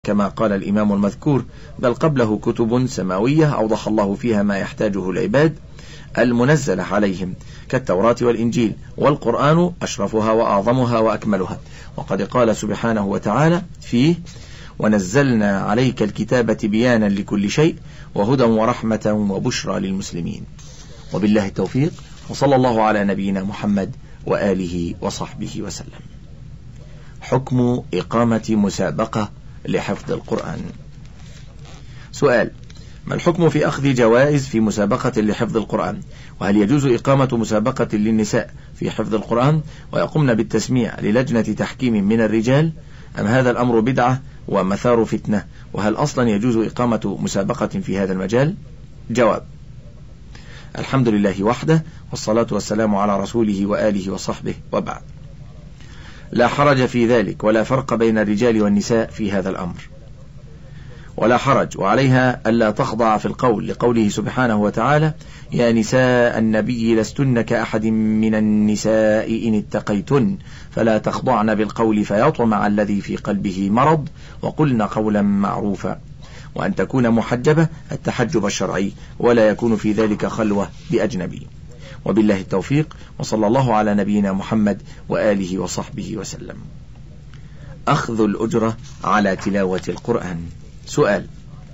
كما قال الإمام المذكور، بل قبله كتب سماوية أوضح الله فيها ما يحتاجه العباد المنزلة عليهم كالتوراة والإنجيل، والقرآن أشرفها وأعظمها وأكملها. وقد قال سبحانه وتعالى فيه: ونزلنا عليك الكتاب بيانا لكل شيء وهدى ورحمة وبشرى للمسلمين. وبالله التوفيق، وصلى الله على نبينا محمد وآله وصحبه وسلم. حكم إقامة مسابقة لحفظ القرآن. سؤال: ما الحكم في أخذ جوائز في مسابقة لحفظ القرآن؟ وهل يجوز إقامة مسابقة للنساء في حفظ القرآن ويقومن بالتسميع للجنة تحكيم من الرجال، أم هذا الأمر بدعة ومثار فتنة؟ وهل أصلا يجوز إقامة مسابقة في هذا المجال؟ جواب: الحمد لله وحده، والصلاة والسلام على رسوله وآله وصحبه، وبعد. لا حرج في ذلك، ولا فرق بين الرجال والنساء في هذا الأمر، ولا حرج، وعليها ألا تخضع في القول لقوله سبحانه وتعالى: يا نساء النبي لستن كأحد من النساء إن اتقيتن فلا تخضعن بالقول فيطمع الذي في قلبه مرض وقلن قولا معروفا. وأن تكون محجبة التحجب الشرعي، ولا يكون في ذلك خلوة بأجنبي. وبالله التوفيق، وصلى الله على نبينا محمد وآله وصحبه وسلم. أخذ الأجرة على تلاوة القرآن. سؤال: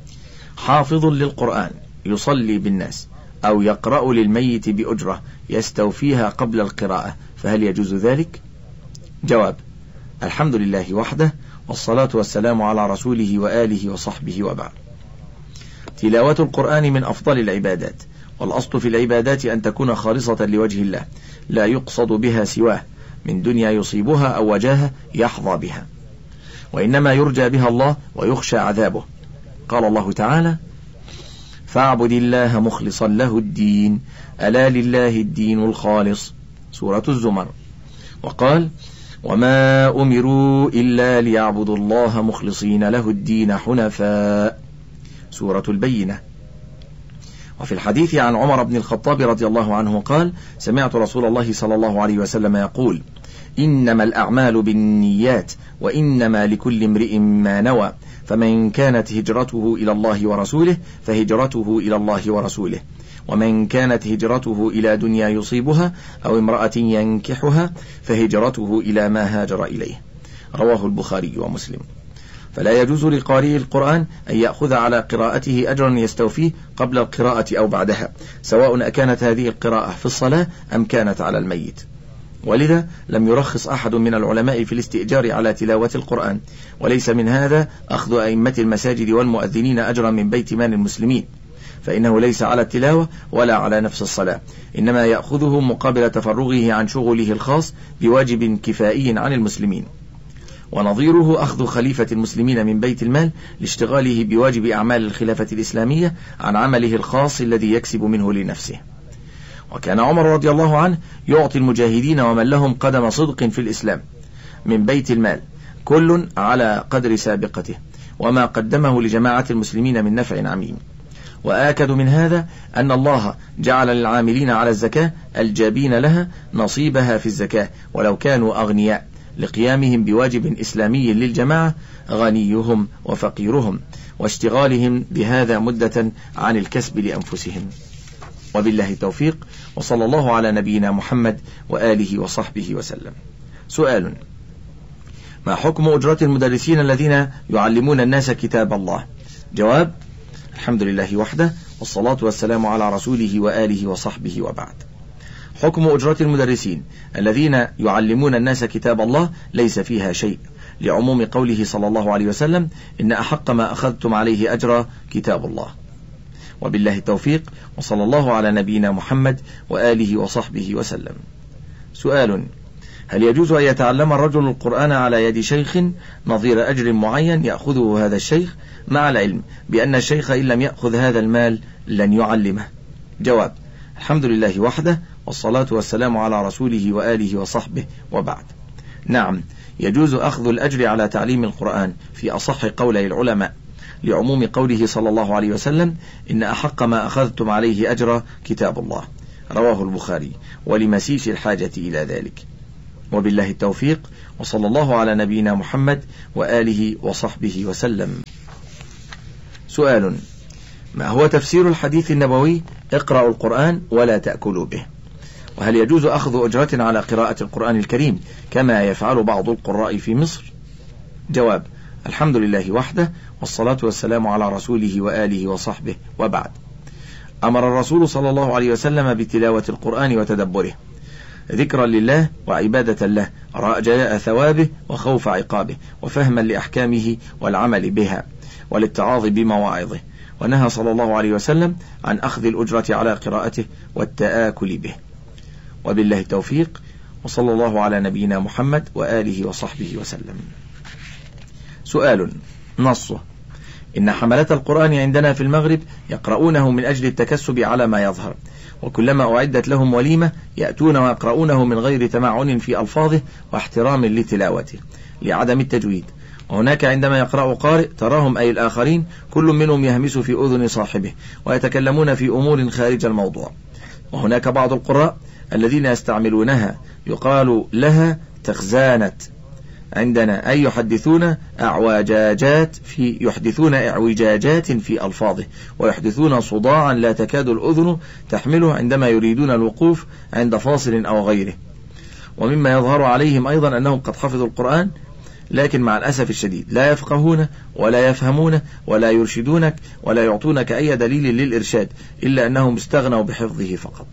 حافظ للقرآن يصلي بالناس أو يقرأ للميت بأجرة يستوفيها قبل القراءة، فهل يجوز ذلك؟ جواب: الحمد لله وحده، والصلاة والسلام على رسوله وآله وصحبه، وبعد. تلاوة القرآن من أفضل العبادات، والأصل في العبادات أن تكون خالصة لوجه الله، لا يقصد بها سواه من دنيا يصيبها أو وجاهة يحظى بها، وإنما يرجى بها الله ويخشى عذابه. قال الله تعالى: فاعبد الله مخلصا له الدين ألا لله الدين الخالص، سورة الزمر. وقال: وما أمروا إلا ليعبدوا الله مخلصين له الدين حنفاء، سورة البينة. وفي الحديث عن عمر بن الخطاب رضي الله عنه قال: سمعت رسول الله صلى الله عليه وسلم يقول: إنما الأعمال بالنيات وإنما لكل امرئ ما نوى، فمن كانت هجرته إلى الله ورسوله فهجرته إلى الله ورسوله، ومن كانت هجرته إلى دنيا يصيبها أو امرأة ينكحها فهجرته إلى ما هاجر إليه. رواه البخاري ومسلم. فلا يجوز لقارئ القرآن أن يأخذ على قراءته أجرا يستوفيه قبل القراءة أو بعدها، سواء أكانت هذه القراءة في الصلاة أم كانت على الميت. ولذا لم يرخص أحد من العلماء في الاستئجار على تلاوة القرآن، وليس من هذا أخذ أئمة المساجد والمؤذنين أجرا من بيت مال المسلمين، فإنه ليس على التلاوة ولا على نفس الصلاة، إنما يأخذه مقابل تفرغه عن شغله الخاص بواجب كفائي عن المسلمين. ونظيره أخذ خليفة المسلمين من بيت المال لاشتغاله بواجب أعمال الخلافة الإسلامية عن عمله الخاص الذي يكسب منه لنفسه. وكان عمر رضي الله عنه يعطي المجاهدين ومن لهم قدم صدق في الإسلام من بيت المال كل على قدر سابقته وما قدمه لجماعة المسلمين من نفع عميم. وآكد من هذا أن الله جعل للعاملين على الزكاة الجابين لها نصيبها في الزكاة ولو كانوا أغنياء، لقيامهم بواجب إسلامي للجماعة غنيهم وفقيرهم، واشتغالهم بهذا مدة عن الكسب لأنفسهم. وبالله التوفيق، وصلى الله على نبينا محمد وآله وصحبه وسلم. سؤال: ما حكم أجرة المدرسين الذين يعلمون الناس كتاب الله؟ جواب: الحمد لله وحده، والصلاة والسلام على رسوله وآله وصحبه، وبعد. حكم أجرة المدرسين الذين يعلمون الناس كتاب الله ليس فيها شيء، لعموم قوله صلى الله عليه وسلم: إن أحق ما أخذتم عليه أجرا كتاب الله. وبالله التوفيق، وصلى الله على نبينا محمد وآله وصحبه وسلم. سؤال: هل يجوز أن يتعلم الرجل القرآن على يد شيخ نظير أجر معين يأخذه هذا الشيخ، مع العلم بأن الشيخ إن لم يأخذ هذا المال لن يعلمه؟ جواب: الحمد لله وحده، والصلاة والسلام على رسوله وآله وصحبه، وبعد. نعم، يجوز أخذ الأجر على تعليم القرآن في أصح قولي العلماء، لعموم قوله صلى الله عليه وسلم: إن أحق ما أخذتم عليه أجر كتاب الله. رواه البخاري، ولمسيس الحاجة إلى ذلك. وبالله التوفيق، وصلى الله على نبينا محمد وآله وصحبه وسلم. سؤال: ما هو تفسير الحديث النبوي اقرأوا القرآن ولا تأكلوا به؟ وهل يجوز أخذ أجرة على قراءة القرآن الكريم كما يفعل بعض القراء في مصر؟ جواب: الحمد لله وحده، والصلاة والسلام على رسوله وآله وصحبه، وبعد. أمر الرسول صلى الله عليه وسلم بتلاوة القرآن وتدبره ذكرا لله وعبادة له، رجاء ثوابه وخوف عقابه، وفهما لأحكامه والعمل بها والاتعاظ بمواعظه، ونهى صلى الله عليه وسلم عن أخذ الأجرة على قراءته والتآكل به. وبالله التوفيق، وصلى الله على نبينا محمد وآله وصحبه وسلم. سؤال نصه: إن حملة القرآن عندنا في المغرب يقرؤونه من أجل التكسب على ما يظهر، وكلما أعدت لهم وليمة يأتون ويقرؤونه من غير تمعن في ألفاظه واحترام لتلاوته لعدم التجويد. وهناك عندما يقرأ قارئ تراهم أي الآخرين كل منهم يهمس في أذن صاحبه ويتكلمون في أمور خارج الموضوع. وهناك بعض القراء الذين يستعملونها يقال لها تخزانة عندنا، أي يحدثون اعوجاجات في ألفاظه، ويحدثون صداعا لا تكاد الأذن تحمله عندما يريدون الوقوف عند فاصل أو غيره. ومما يظهر عليهم أيضا أنهم قد حفظوا القرآن، لكن مع الأسف الشديد لا يفقهون ولا يفهمون ولا يرشدونك ولا يعطونك أي دليل للإرشاد، إلا أنهم استغنوا بحفظه فقط.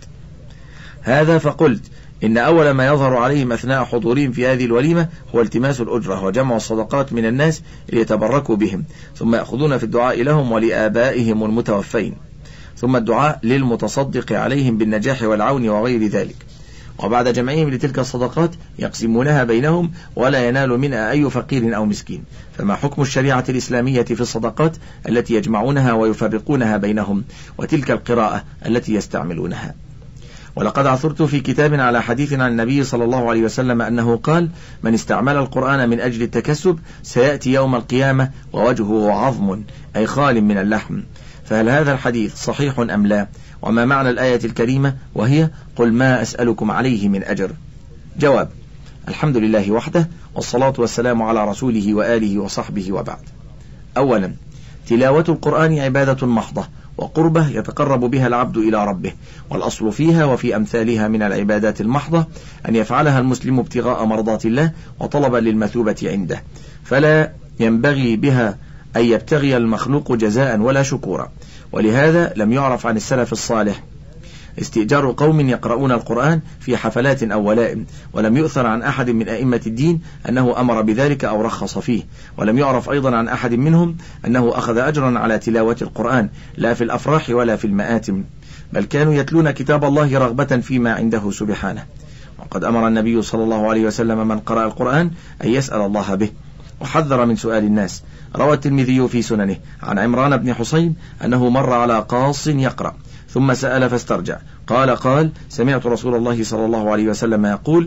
هذا فقلت إن أول ما يظهر عليهم أثناء حضورهم في هذه الوليمة هو التماس الأجرة وجمع الصدقات من الناس ليتبركوا بهم، ثم يأخذون في الدعاء لهم ولآبائهم المتوفين، ثم الدعاء للمتصدق عليهم بالنجاح والعون وغير ذلك. وبعد جمعهم لتلك الصدقات يقسمونها بينهم ولا ينال منها أي فقير أو مسكين. فما حكم الشريعة الإسلامية في الصدقات التي يجمعونها ويفرقونها بينهم، وتلك القراءة التي يستعملونها؟ ولقد عثرت في كتاب على حديث عن النبي صلى الله عليه وسلم أنه قال: من استعمل القرآن من أجل التكسب سيأتي يوم القيامة ووجهه عظم، أي خال من اللحم. فهل هذا الحديث صحيح أم لا؟ وما معنى الآية الكريمة وهي: قل ما أسألكم عليه من أجر؟ جواب: الحمد لله وحده، والصلاة والسلام على رسوله وآله وصحبه، وبعد. أولا، تلاوة القرآن عبادة محضة وقربة يتقرب بها العبد إلى ربه، والأصل فيها وفي أمثالها من العبادات المحضة أن يفعلها المسلم ابتغاء مرضات الله وطلبا للمثوبة عنده، فلا ينبغي بها أن يبتغي المخلوق جزاء ولا شكورا. ولهذا لم يعرف عن السلف الصالح استئجار قوم يقرؤون القرآن في حفلات أو ولائم، ولم يؤثر عن أحد من أئمة الدين أنه أمر بذلك أو رخص فيه، ولم يعرف أيضا عن أحد منهم أنه أخذ أجرا على تلاوة القرآن لا في الأفراح ولا في المآتم، بل كانوا يتلون كتاب الله رغبة فيما عنده سبحانه. وقد أمر النبي صلى الله عليه وسلم من قرأ القرآن أن يسأل الله به، وحذر من سؤال الناس. روى الترمذي في سننه عن عمران بن حسين أنه مر على قاص يقرأ ثم سأل فاسترجع، قال سمعت رسول الله صلى الله عليه وسلم يقول: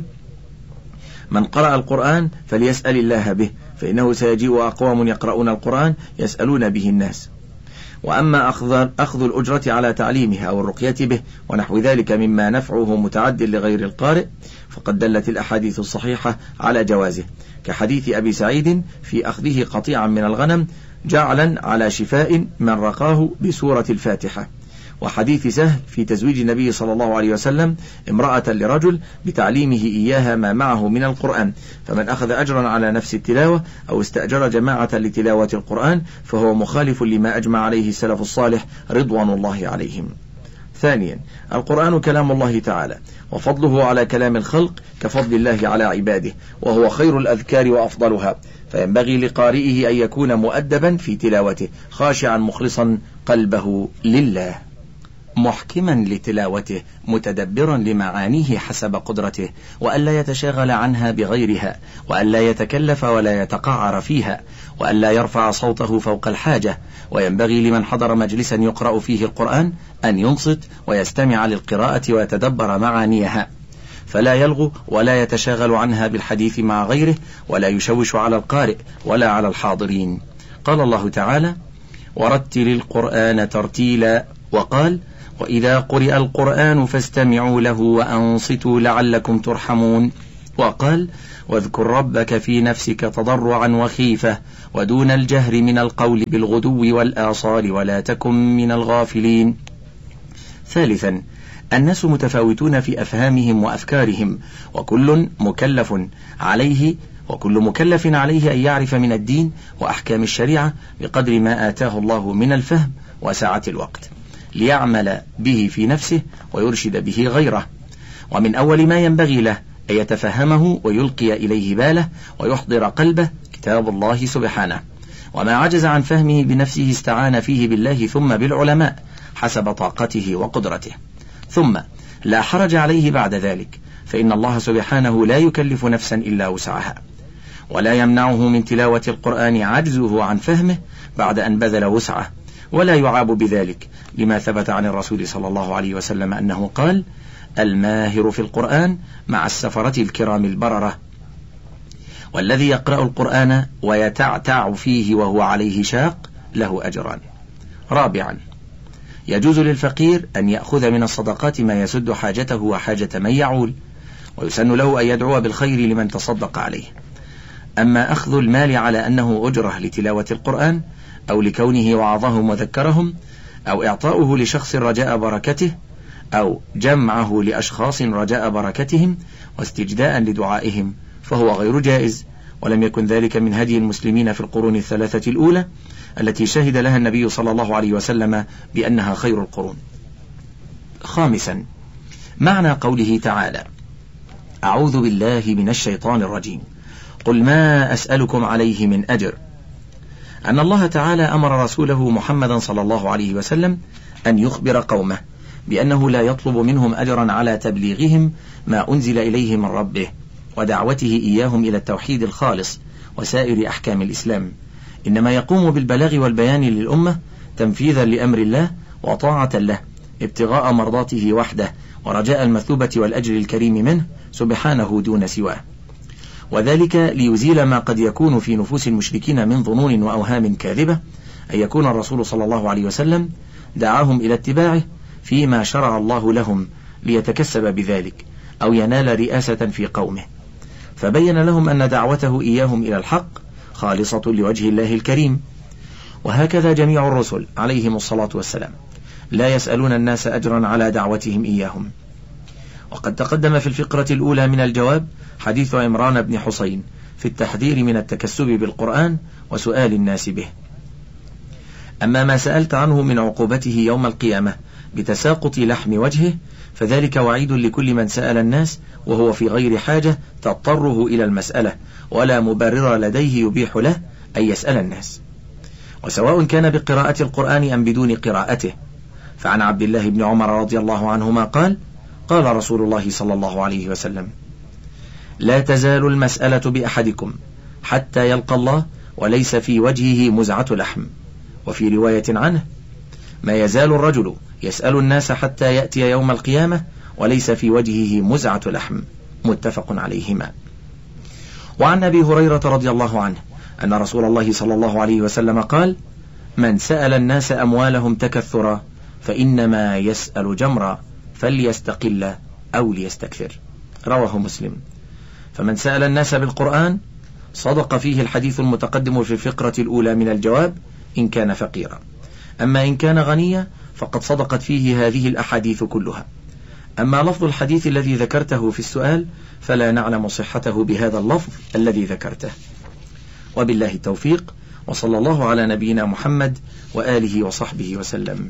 من قرأ القرآن فليسأل الله به، فإنه سيجيء أقوام يقرؤون القرآن يسألون به الناس. وأما أخذ الأجرة على تعليمه أو الرقية به ونحو ذلك مما نفعه متعد لغير القارئ، فقد دلت الأحاديث الصحيحة على جوازه، كحديث أبي سعيد في أخذه قطيعا من الغنم جعلا على شفاء من رقاه بسورة الفاتحة، وحديث سهل في تزويج النبي صلى الله عليه وسلم امرأة لرجل بتعليمه إياها ما معه من القرآن، فمن أخذ أجرا على نفس التلاوة أو استأجر جماعة لتلاوة القرآن فهو مخالف لما أجمع عليه السلف الصالح رضوان الله عليهم. ثانيا، القرآن كلام الله تعالى، وفضله على كلام الخلق كفضل الله على عباده، وهو خير الأذكار وأفضلها، فينبغي لقارئه أن يكون مؤدبا في تلاوته خاشعا مخلصا قلبه لله، محكما لتلاوته متدبرا لمعانيه حسب قدرته، وألا يتشاغل عنها بغيرها، وألا يتكلف ولا يتقعر فيها، وألا يرفع صوته فوق الحاجة. وينبغي لمن حضر مجلسا يقرأ فيه القرآن أن ينصت ويستمع للقراءة ويتدبر معانيها، فلا يلغو ولا يتشاغل عنها بالحديث مع غيره، ولا يشوش على القارئ ولا على الحاضرين. قال الله تعالى: ورتل القرآن ترتيلا، وقال: وإذا قرئ القرآن فاستمعوا له وأنصتوا لعلكم ترحمون. وقال: واذكر ربك في نفسك تضرعا وخيفة ودون الجهر من القول بالغدو والآصال ولا تكن من الغافلين. ثالثا، الناس متفاوتون في أفهامهم وأفكارهم، وكل مكلف عليه أن يعرف من الدين وأحكام الشريعة بقدر ما آتاه الله من الفهم وسعة الوقت، ليعمل به في نفسه ويرشد به غيره. ومن أول ما ينبغي له أن يتفهمه ويلقي إليه باله ويحضر قلبه كتاب الله سبحانه، وما عجز عن فهمه بنفسه استعان فيه بالله ثم بالعلماء حسب طاقته وقدرته. ثم لا حرج عليه بعد ذلك، فإن الله سبحانه لا يكلف نفسا إلا وسعها، ولا يمنعه من تلاوة القرآن عجزه عن فهمه بعد أن بذل وسعه، ولا يعاب بذلك، لما ثبت عن الرسول صلى الله عليه وسلم أنه قال: الماهر في القرآن مع السفرة الكرام البررة، والذي يقرأ القرآن ويتعتع فيه وهو عليه شاق له أجران. رابعا، يجوز للفقير أن يأخذ من الصدقات ما يسد حاجته وحاجة من يعول، ويسن له أن يدعو بالخير لمن تصدق عليه. أما أخذ المال على أنه أجرة لتلاوة القرآن أو لكونه وعظهم وذكرهم، أو إعطاؤه لشخص رجاء بركته، أو جمعه لأشخاص رجاء بركتهم واستجداء لدعائهم، فهو غير جائز، ولم يكن ذلك من هدي المسلمين في القرون الثلاثة الأولى التي شهد لها النبي صلى الله عليه وسلم بأنها خير القرون. خامسا، معنى قوله تعالى: أعوذ بالله من الشيطان الرجيم، قل ما أسألكم عليه من أجر، أن الله تعالى أمر رسوله محمدا صلى الله عليه وسلم أن يخبر قومه بأنه لا يطلب منهم أجرا على تبليغهم ما أنزل إليه من ربه ودعوته إياهم إلى التوحيد الخالص وسائر أحكام الإسلام، إنما يقوم بالبلاغ والبيان للأمة تنفيذا لأمر الله وطاعة له، ابتغاء مرضاته وحده ورجاء المثوبة والأجر الكريم منه سبحانه دون سواه، وذلك ليزيل ما قد يكون في نفوس المشركين من ظنون وأوهام كاذبة أن يكون الرسول صلى الله عليه وسلم دعاهم إلى اتباعه فيما شرع الله لهم ليتكسب بذلك أو ينال رئاسة في قومه، فبين لهم أن دعوته إياهم إلى الحق خالصة لوجه الله الكريم. وهكذا جميع الرسل عليهم الصلاة والسلام لا يسألون الناس أجرا على دعوتهم إياهم. وقد تقدم في الفقرة الأولى من الجواب حديث عمران بن حسين في التحذير من التكسب بالقرآن وسؤال الناس به. أما ما سألت عنه من عقوبته يوم القيامة بتساقط لحم وجهه، فذلك وعيد لكل من سأل الناس وهو في غير حاجة تضطره إلى المسألة، ولا مبرر لديه يبيح له أن يسأل الناس، وسواء كان بقراءة القرآن أم بدون قراءته. فعن عبد الله بن عمر رضي الله عنهما قال: قال رسول الله صلى الله عليه وسلم: لا تزال المسألة بأحدكم حتى يلقى الله وليس في وجهه مزعة لحم. وفي رواية عنه: ما يزال الرجل يسأل الناس حتى يأتي يوم القيامة وليس في وجهه مزعة لحم. متفق عليهما. وعن أبي هريرة رضي الله عنه أن رسول الله صلى الله عليه وسلم قال: من سأل الناس أموالهم تكثرا فإنما يسأل جمرا فليستقل أو ليستكثر. رواه مسلم. فمن سأل الناس بالقرآن صدق فيه الحديث المتقدم في الفقرة الأولى من الجواب إن كان فقيرا، أما إن كان غنيا فقد صدقت فيه هذه الأحاديث كلها. أما لفظ الحديث الذي ذكرته في السؤال فلا نعلم صحته بهذا اللفظ الذي ذكرته. وبالله التوفيق، وصلى الله على نبينا محمد وآله وصحبه وسلم.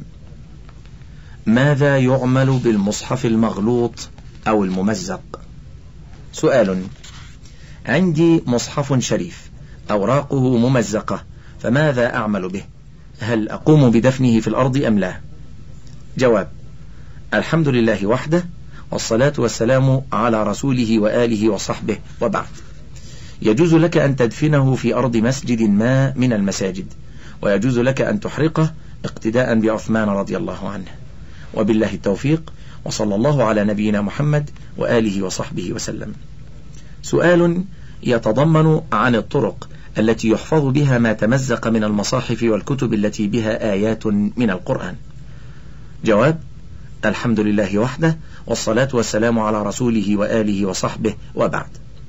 ماذا يعمل بالمصحف المغلوط أو الممزق؟ سؤال: عندي مصحف شريف أوراقه ممزقة، فماذا أعمل به؟ هل أقوم بدفنه في الأرض أم لا؟ جواب: الحمد لله وحده، والصلاة والسلام على رسوله وآله وصحبه، وبعد. يجوز لك أن تدفنه في أرض مسجد ما من المساجد، ويجوز لك أن تحرقه اقتداء بعثمان رضي الله عنه. وبالله التوفيق، وصلى الله على نبينا محمد وآله وصحبه وسلم. سؤال يتضمن عن الطرق التي يحفظ بها ما تمزق من المصاحف والكتب التي بها آيات من القرآن. جواب: الحمد لله وحده، والصلاة والسلام على رسوله وآله وصحبه، وبعد.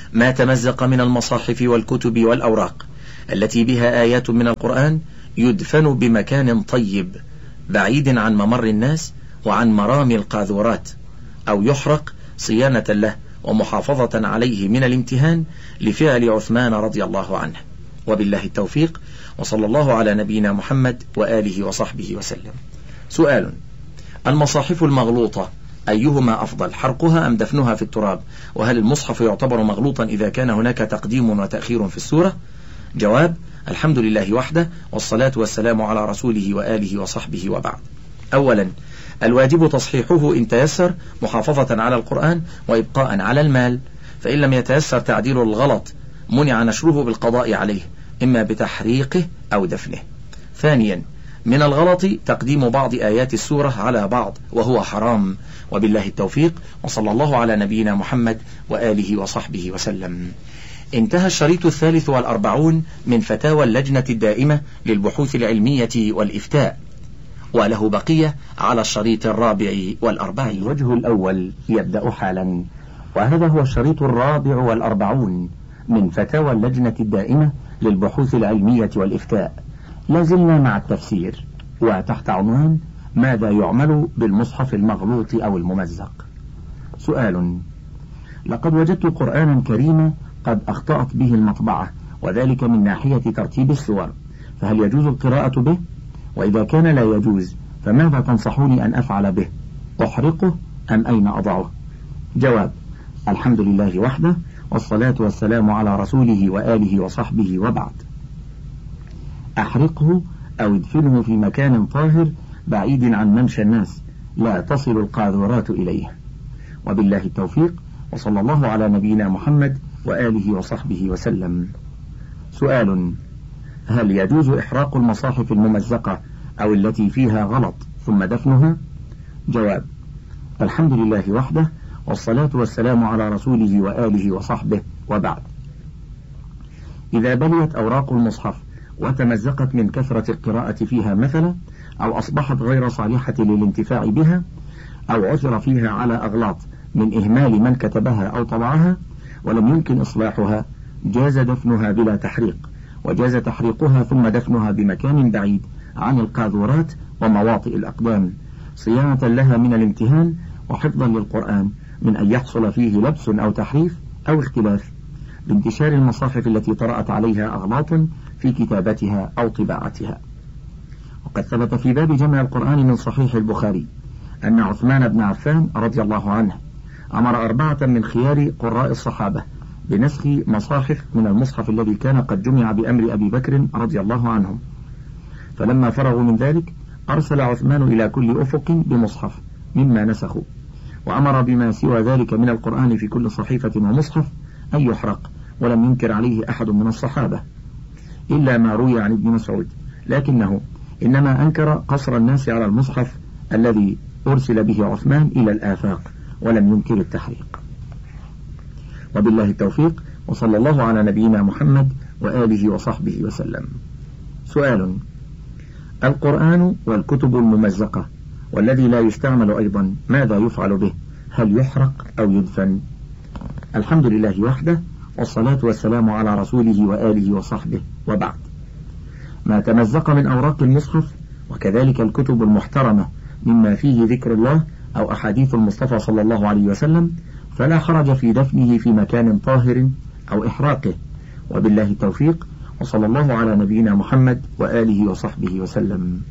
ما تمزق من المصاحف والكتب والأوراق التي بها آيات من القرآن يدفن بمكان طيب بعيد عن ممر الناس وعن مرامي القاذورات، أو يحرق صيانة له ومحافظة عليه من الامتهان لفعل عثمان رضي الله عنه. وبالله التوفيق، وصلى الله على نبينا محمد وآله وصحبه وسلم. سؤال: المصاحف المغلوطة أيهما أفضل، حرقها أم دفنها في التراب؟ وهل المصحف يعتبر مغلوطا إذا كان هناك تقديم وتأخير في السورة؟ جواب: الحمد لله وحده، والصلاة والسلام على رسوله وآله وصحبه وبعد. أولا، الواجب تصحيحه إن تيسر محافظة على القرآن وإبقاء على المال، فإن لم يتيسر تعديل الغلط منع نشره بالقضاء عليه إما بتحريقه أو دفنه. ثانيا، من الغلط تقديم بعض آيات السورة على بعض وهو حرام. وبالله التوفيق، وصلى الله على نبينا محمد وآله وصحبه وسلم. انتهى الشريط 43 من فتاوى اللجنة الدائمة للبحوث العلمية والإفتاء، وله بقية على الشريط 44. الوجه الأول يبدأ حالا، وهذا هو الشريط 44 من فتاوى اللجنة الدائمة للبحوث العلمية والإفتاء. لازلنا مع التفسير، وتحت عنوان: ماذا يعمل بالمصحف المغلوط أو الممزق؟ سؤال: لقد وجدت قرآنا كريما قد أخطأت به المطبعة، وذلك من ناحية ترتيب السور، فهل يجوز القراءة به؟ وإذا كان لا يجوز فماذا تنصحوني أن أفعل به؟ أحرقه أم أين أضعه؟ جواب: الحمد لله وحده، والصلاة والسلام على رسوله وآله وصحبه وبعد. أحرقه أو ادفنه في مكان طاهر بعيد عن ممشى الناس لا تصل القاذورات إليه. وبالله التوفيق، وصلى الله على نبينا محمد وآله وصحبه وسلم. سؤال: هل يجوز إحراق المصاحف الممزقة أو التي فيها غلط ثم دفنها؟ جواب: الحمد لله وحده، والصلاة والسلام على رسوله وآله وصحبه وبعد. إذا بليت أوراق المصحف وتمزقت من كثرة القراءة فيها مثلا، أو أصبحت غير صالحة للانتفاع بها، أو عثر فيها على أغلاط من إهمال من كتبها أو طبعها ولم يمكن إصلاحها، جاز دفنها بلا تحريق، وجاز تحريقها ثم دفنها بمكان بعيد عن القاذورات ومواطئ الأقدام، صيانة لها من الامتهان وحفظا للقرآن من أن يحصل فيه لبس أو تحريف أو اختلاف بانتشار المصاحف التي طرأت عليها أغلاط في كتابتها أو طباعتها. وقد ثبت في باب جمع القرآن من صحيح البخاري أن عثمان بن عفان رضي الله عنه أمر 4 من خيار قراء الصحابة بنسخ مصاحف من المصحف الذي كان قد جمع بأمر أبي بكر رضي الله عنهم، فلما فرغوا من ذلك أرسل عثمان إلى كل أفق بمصحف مما نسخوا، وأمر بما سوى ذلك من القرآن في كل صحيفة ومصحف أن يحرق، ولم ينكر عليه أحد من الصحابة إلا ما روي عن ابن مسعود، لكنه إنما أنكر قصر الناس على المصحف الذي أرسل به عثمان إلى الآفاق، ولم ينكر التحريق. وبالله التوفيق، وصلى الله على نبينا محمد وآله وصحبه وسلم. سؤال: القرآن والكتب الممزقة والذي لا يستعمل أيضا ماذا يفعل به؟ هل يحرق أو يدفن؟ الحمد لله وحده، والصلاة والسلام على رسوله وآله وصحبه وبعد. ما تمزق من أوراق المصحف وكذلك الكتب المحترمة مما فيه ذكر الله أو أحاديث المصطفى صلى الله عليه وسلم فلا حرج في دفنه في مكان طاهر أو إحراقه. وبالله التوفيق، وصلى الله على نبينا محمد وآله وصحبه وسلم.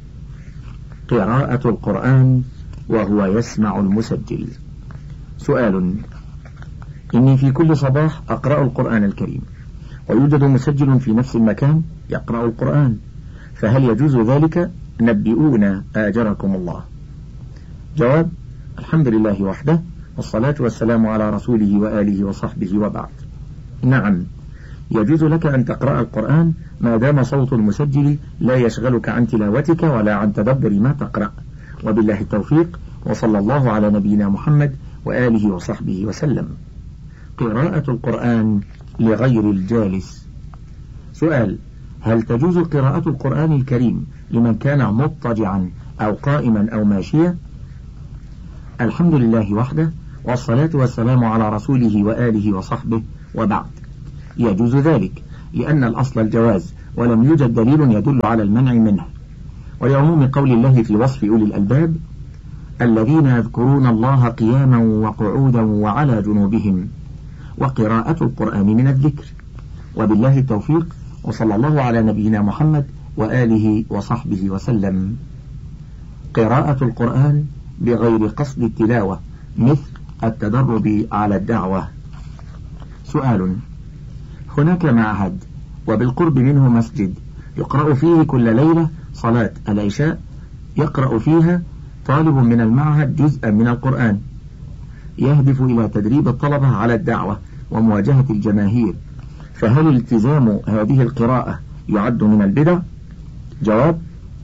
قراءة القرآن وهو يسمع المسجل. سؤال: إني في كل صباح أقرأ القرآن الكريم، ويوجد مسجل في نفس المكان يقرأ القرآن، فهل يجوز ذلك؟ نبئونا آجركم الله. جواب: الحمد لله وحده، والصلاة والسلام على رسوله وآله وصحبه وبعد. نعم، يجوز لك أن تقرأ القرآن ما دام صوت المسجل لا يشغلك عن تلاوتك ولا عن تدبر ما تقرأ. وبالله التوفيق، وصلى الله على نبينا محمد وآله وصحبه وسلم. قراءة القرآن لغير الجالس. سؤال: هل تجوز قراءة القرآن الكريم لمن كان مضطجعا أو قائما أو ماشيا؟ الحمد لله وحده، والصلاة والسلام على رسوله وآله وصحبه، وبعد. يجوز ذلك لأن الأصل الجواز ولم يوجد دليل يدل على المنع منه، ولعموم قول الله في وصف أولي الألباب: الذين يذكرون الله قياما وقعودا وعلى جنوبهم، وقراءة القرآن من الذكر. وبالله التوفيق، وصلى الله على نبينا محمد وآله وصحبه وسلم. قراءة القرآن بغير قصد التلاوة مثل التدرب على الدعوة. سؤال: هناك معهد وبالقرب منه مسجد يقرأ فيه كل ليلة صلاة العشاء، يقرأ فيها طالب من المعهد جزءا من القرآن، يهدف إلى تدريب الطلبة على الدعوة ومواجهة الجماهير، فهل التزام هذه القراءة يعد من البدع؟ جواب: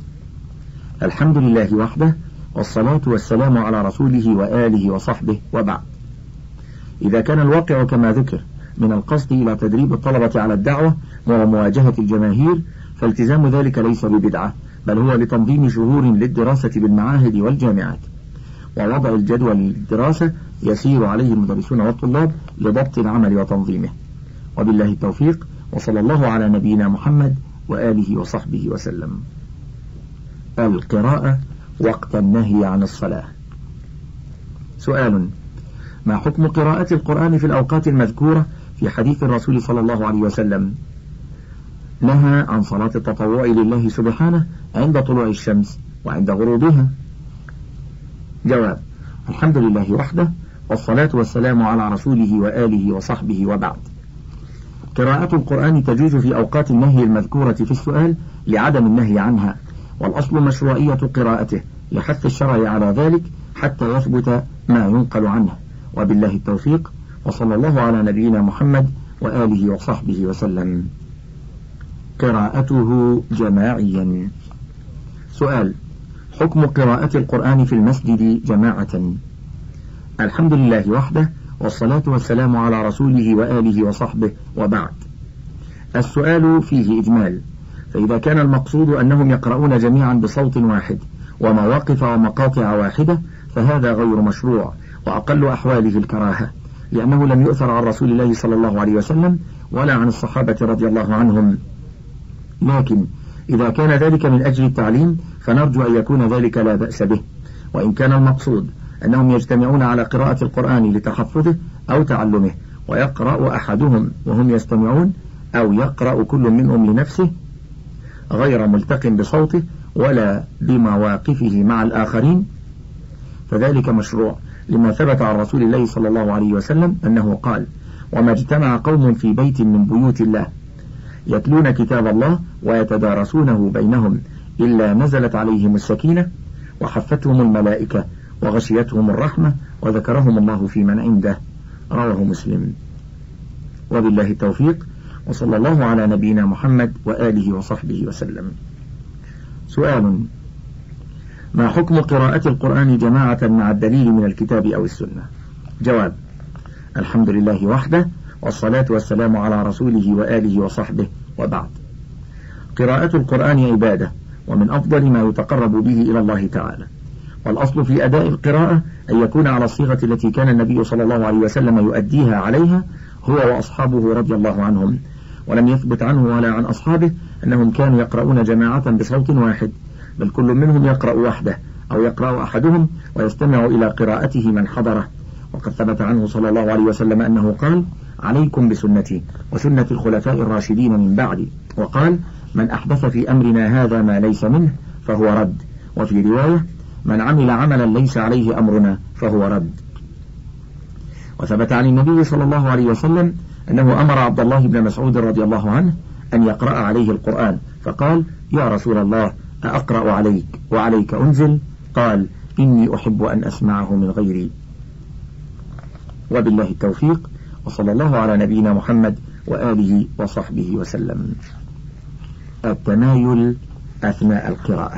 الحمد لله وحده، والصلاة والسلام على رسوله وآله وصحبه، وبعد. إذا كان الواقع كما ذكر من القصد إلى تدريب الطلبة على الدعوة ومواجهة الجماهير، فالتزام ذلك ليس ببدعة، بل هو لتنظيم شهور للدراسة بالمعاهد والجامعات، ووضع الجدول للدراسة يسير عليه المدرسون والطلاب لضبط العمل وتنظيمه. وبالله التوفيق، وصلى الله على نبينا محمد وآله وصحبه وسلم. القراءة وقت النهي عن الصلاة. سؤال: ما حكم قراءة القرآن في الأوقات المذكورة في حديث الرسول صلى الله عليه وسلم؟ نهى عن صلاة التطوع لله سبحانه عند طلوع الشمس وعند غروبها. جواب: الحمد لله وحده، والصلاة والسلام على رسوله وآله وصحبه، وبعد. قراءة القرآن تجوز في أوقات النهي المذكورة في السؤال لعدم النهي عنها، والأصل مشروعية قراءته لحث الشرع على ذلك حتى يثبت ما ينقل عنه. وبالله التوفيق، وصلى الله على نبينا محمد وآله وصحبه وسلم. قراءته جماعيا. سؤال: حكم قراءة القرآن في المسجد جماعة؟ الحمد لله وحده، والصلاة والسلام على رسوله وآله وصحبه، وبعد. السؤال فيه إجمال، فإذا كان المقصود أنهم يقرؤون جميعا بصوت واحد ومواقف ومقاطع واحدة فهذا غير مشروع، وأقل أحواله الكراهة، لأنه لم يؤثر عن رسول الله صلى الله عليه وسلم ولا عن الصحابة رضي الله عنهم. لكن إذا كان ذلك من أجل التعليم فنرجو أن يكون ذلك لا بأس به. وإن كان المقصود أنهم يجتمعون على قراءة القرآن لتحفظه أو تعلمه، ويقرأ أحدهم وهم يستمعون، أو يقرأ كل منهم لنفسه غير ملتق بصوته ولا بمواقفه مع الآخرين، فذلك مشروع، لما ثبت عن رسول الله صلى الله عليه وسلم أنه قال: وما اجتمع قوم في بيت من بيوت الله يتلون كتاب الله ويتدارسونه بينهم إلا نزلت عليهم السكينة وحفتهم الملائكة وغشيتهم الرحمة وذكرهم الله في من عنده. رواه مسلم. وبالله التوفيق، وصلى الله على نبينا محمد وآله وصحبه وسلم. سؤال: ما حكم قراءة القرآن جماعة مع الدليل من الكتاب أو السنة؟ جواب: الحمد لله وحده، والصلاة والسلام على رسوله وآله وصحبه، وبعد. قراءة القرآن عبادة، ومن أفضل ما يتقرب به إلى الله تعالى، والأصل في أداء القراءة أن يكون على الصيغة التي كان النبي صلى الله عليه وسلم يؤديها عليها هو وأصحابه رضي الله عنهم، ولم يثبت عنه ولا عن أصحابه أنهم كانوا يقرؤون جماعة بصوت واحد، بل كل منهم يقرأ وحده أو يقرأ أحدهم ويستمع إلى قراءته من حضره. وقد ثبت عنه صلى الله عليه وسلم أنه قال: عليكم بسنتي وسنة الخلفاء الراشدين من بعدي، وقال: من أحدث في أمرنا هذا ما ليس منه فهو رد، وفي رواية: من عمل عملا ليس عليه أمرنا فهو رد. وثبت عن النبي صلى الله عليه وسلم أنه أمر عبد الله بن مسعود رضي الله عنه أن يقرأ عليه القرآن، فقال: يا رسول الله، أقرأ عليك وعليك أنزل؟ قال: إني أحب أن أسمعه من غيري. وبالله التوفيق، وصلى الله على نبينا محمد وآله وصحبه وسلم. التمايل أثناء القراءة.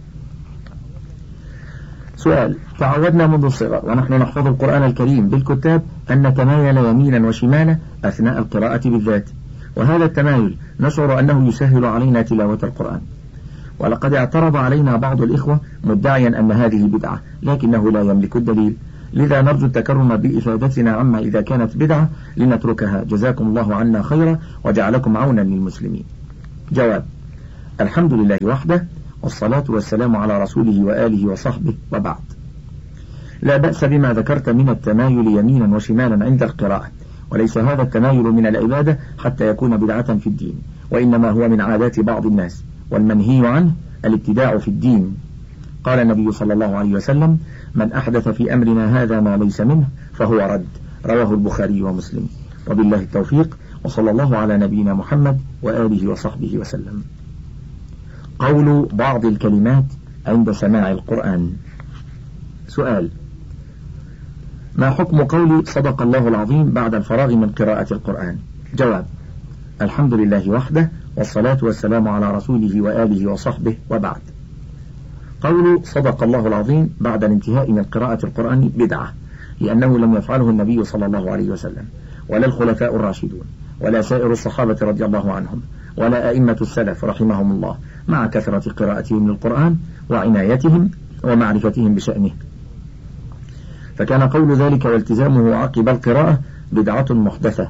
سؤال: تعودنا منذ الصغر ونحن نحفظ القرآن الكريم بالكتاب أن نتمايل يمينا وشمالا أثناء القراءة بالذات، وهذا التمايل نشعر أنه يسهل علينا تلاوة القرآن، ولقد اعترض علينا بعض الإخوة مدعيا أن هذه بدعة، لكنه لا يملك الدليل، لذا نرجو التكرم بإفادتنا عما إذا كانت بدعة لنتركها، جزاكم الله عنا خيرا وجعلكم عونا للمسلمين. جواب: الحمد لله وحده، والصلاة والسلام على رسوله وآله وصحبه، وبعد. لا بأس بما ذكرت من التمايل يمينا وشمالا عند القراءة، وليس هذا التمايل من العبادة حتى يكون بدعة في الدين، وإنما هو من عادات بعض الناس، والمنهي عنه الابتداع في الدين. قال النبي صلى الله عليه وسلم: من أحدث في أمرنا هذا ما ليس منه فهو رد. رواه البخاري ومسلم. وبالله التوفيق، وصلى الله على نبينا محمد وآله وصحبه وسلم. قول بعض الكلمات عند سماع القرآن. سؤال: ما حكم قول صدق الله العظيم بعد الفراغ من قراءة القرآن؟ جواب: الحمد لله وحده، والصلاة والسلام على رسوله وآله وصحبه، وبعد. قول صدق الله العظيم بعد الانتهاء من قراءة القرآن بدعة، لأنه لم يفعله النبي صلى الله عليه وسلم، ولا الخلفاء الراشدون، ولا سائر الصحابة رضي الله عنهم، ولا أئمة السلف رحمهم الله، مع كثرة قراءتهم للقرآن وعنايتهم ومعرفتهم بشأنه. فكان قول ذلك والتزامه عقب القراءة بدعة محدثة.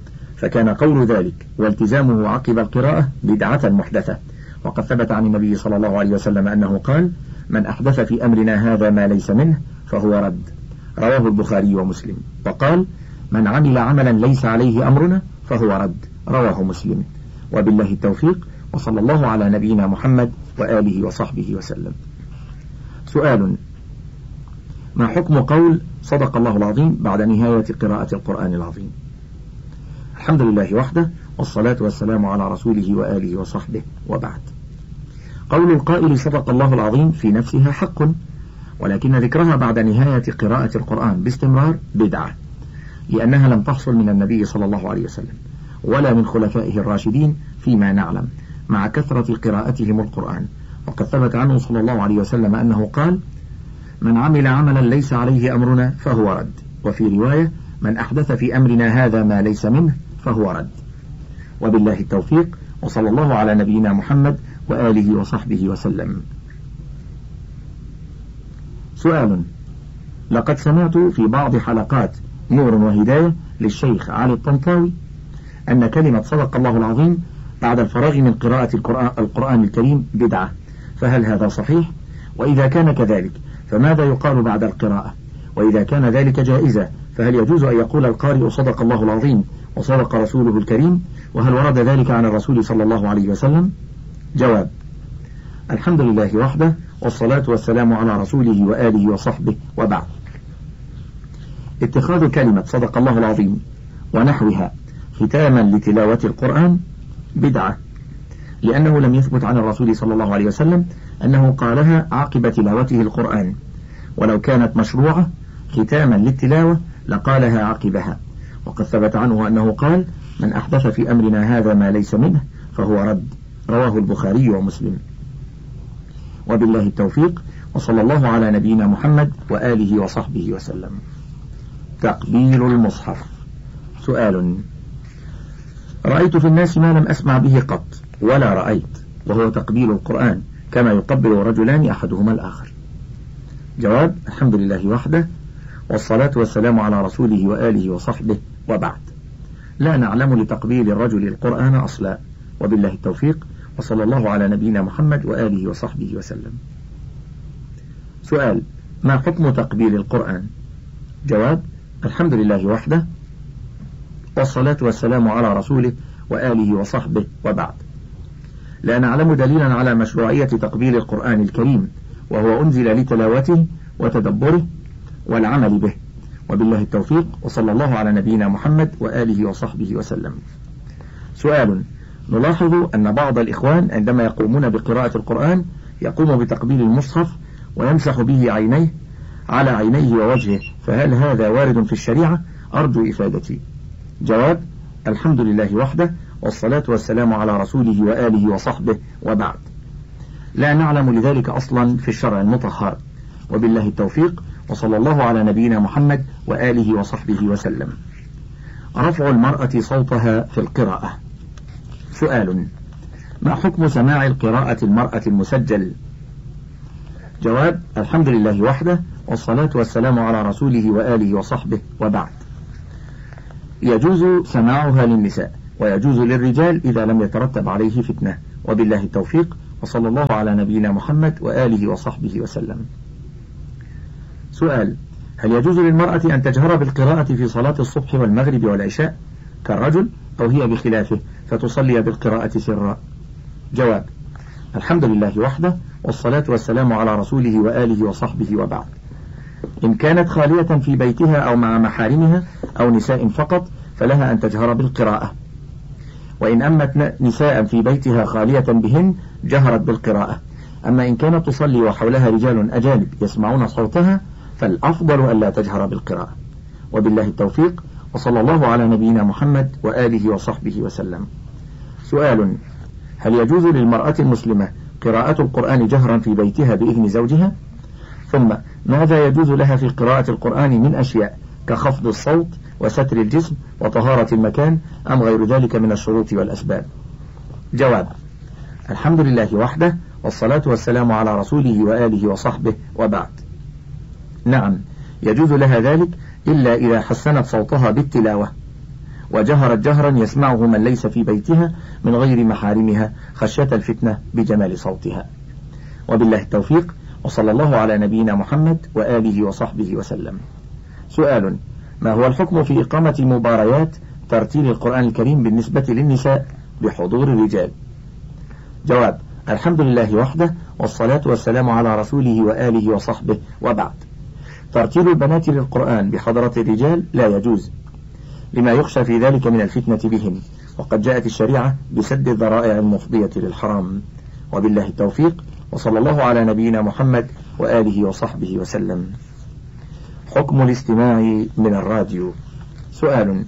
وقد ثبت عن النبي صلى الله عليه وسلم أنه قال: من أحدث في أمرنا هذا ما ليس منه فهو رد. رواه البخاري ومسلم. وقال: من عمل عملا ليس عليه أمرنا فهو رد. رواه مسلم. وبالله التوفيق، وصلى الله على نبينا محمد وآله وصحبه وسلم. سؤال: ما حكم قول صدق الله العظيم بعد نهاية قراءة القرآن العظيم؟ الحمد لله وحده، والصلاة والسلام على رسوله وآله وصحبه، وبعد. قول القائل صدق الله العظيم في نفسها حق، ولكن ذكرها بعد نهاية قراءة القرآن باستمرار بدعة، لأنها لم تحصل من النبي صلى الله عليه وسلم ولا من خلفائه الراشدين فيما نعلم، مع كثرة قراءتهم القرآن. وقد ثبت عنه صلى الله عليه وسلم أنه قال: من عمل عملا ليس عليه أمرنا فهو رد. وفي رواية: من أحدث في أمرنا هذا ما ليس منه فهو رد. وبالله التوفيق، وصلى الله على نبينا محمد وآله وصحبه وسلم. سؤال: لقد سمعت في بعض حلقات نور وهداية للشيخ علي الطنطاوي أن كلمة صدق الله العظيم بعد الفراغ من قراءة القرآن الكريم بدعة، فهل هذا صحيح؟ وإذا كان كذلك فماذا يقال بعد القراءة؟ وإذا كان ذلك جائزة فهل يجوز أن يقول القارئ صدق الله العظيم وصدق رسوله الكريم؟ وهل ورد ذلك عن الرسول صلى الله عليه وسلم؟ جواب: الحمد لله وحده، والصلاة والسلام على رسوله وآله وصحبه، وبعد. اتخاذ كلمة صدق الله العظيم ونحوها ختاما لتلاوة القرآن بدعة، لأنه لم يثبت عن الرسول صلى الله عليه وسلم أنه قالها عقب تلاوته القرآن، ولو كانت مشروعة ختاما للتلاوة لقالها عقبها. وقد ثبت عنه أنه قال: من أحدث في أمرنا هذا ما ليس منه فهو رد. رواه البخاري ومسلم. وبالله التوفيق، وصلى الله على نبينا محمد وآله وصحبه وسلم. تقبيل المصحف. سؤال: رأيت في الناس ما لم أسمع به قط ولا رأيت، وهو تقبيل القرآن كما يقبل رجلان أحدهما الآخر. جواب: الحمد لله وحده، والصلاة والسلام على رسوله وآله وصحبه، وبعد. لا نعلم لتقبيل الرجل القرآن أصلا. وبالله التوفيق، وصلى الله على نبينا محمد وآله وصحبه وسلم. سؤال: ما حكم تقبيل القرآن؟ جواب: الحمد لله وحده، والصلاة والسلام على رسوله وآله وصحبه، وبعد. لا نعلم دليلا على مشروعية تقبيل القرآن الكريم، وهو أنزل لتلاوته وتدبره والعمل به. وبالله التوفيق، وصلى الله على نبينا محمد وآله وصحبه وسلم. سؤال: نلاحظ أن بعض الإخوان عندما يقومون بقراءة القرآن يقوم بتقبيل المصحف ويمسح به عينيه على عينيه ووجهه، فهل هذا وارد في الشريعة؟ أرجو إفادتي. جواب: الحمد لله وحده، والصلاة والسلام على رسوله وآله وصحبه، وبعد. لا نعلم لذلك أصلا في الشرع المطهر. وبالله التوفيق، وصلى الله على نبينا محمد وآله وصحبه وسلم. رفع المرأة صوتها في القراءة. سؤال: ما حكم سماع القراءة المرأة المسجل؟ جواب: الحمد لله وحده، والصلاة والسلام على رسوله وآله وصحبه، وبعد. يجوز سماعها للنساء، ويجوز للرجال إذا لم يترتب عليه فتنة، وبالله التوفيق، وصلى الله على نبينا محمد وآله وصحبه وسلم. سؤال: هل يجوز للمرأة أن تجهر بالقراءة في صلاة الصبح والمغرب والعشاء كالرجل، أو هي بخلافه فتصلي بالقراءة سرا؟ جواب: الحمد لله وحده، والصلاة والسلام على رسوله وآله وصحبه، وبعد. إن كانت خالية في بيتها أو مع محارمها أو نساء فقط فلها أن تجهر بالقراءة، وإن أمت نساء في بيتها خالية بهن جهرت بالقراءة. أما إن كانت تصلي وحولها رجال أجانب يسمعون صوتها فالأفضل ألا تجهر بالقراءة، وبالله التوفيق، وصلى الله على نبينا محمد وآله وصحبه وسلم. سؤال: هل يجوز للمرأة المسلمة قراءة القرآن جهرا في بيتها بإذن زوجها؟ ثم ماذا يجوز لها في قراءة القرآن من أشياء كخفض الصوت وستر الجسم وطهارة المكان، أم غير ذلك من الشروط والأسباب؟ جواب: الحمد لله وحده، والصلاة والسلام على رسوله وآله وصحبه، وبعد. نعم، يجوز لها ذلك إلا إذا حسنت صوتها بالتلاوة وجهرت جهرا يسمعه من ليس في بيتها من غير محارمها خشية الفتنة بجمال صوتها، وبالله التوفيق، وصلى الله على نبينا محمد وآله وصحبه وسلم. سؤال: ما هو الحكم في إقامة مباريات ترتيل القرآن الكريم بالنسبة للنساء بحضور الرجال؟ جواب: الحمد لله وحده، والصلاة والسلام على رسوله وآله وصحبه، وبعد. ترتيل البنات للقرآن بحضرة الرجال لا يجوز، لما يخشى في ذلك من الفتنة بهم، وقد جاءت الشريعة بسد الذرائع المفضية للحرام، وبالله التوفيق، وصلى الله على نبينا محمد وآله وصحبه وسلم. حكم الاستماع من الراديو. سؤال: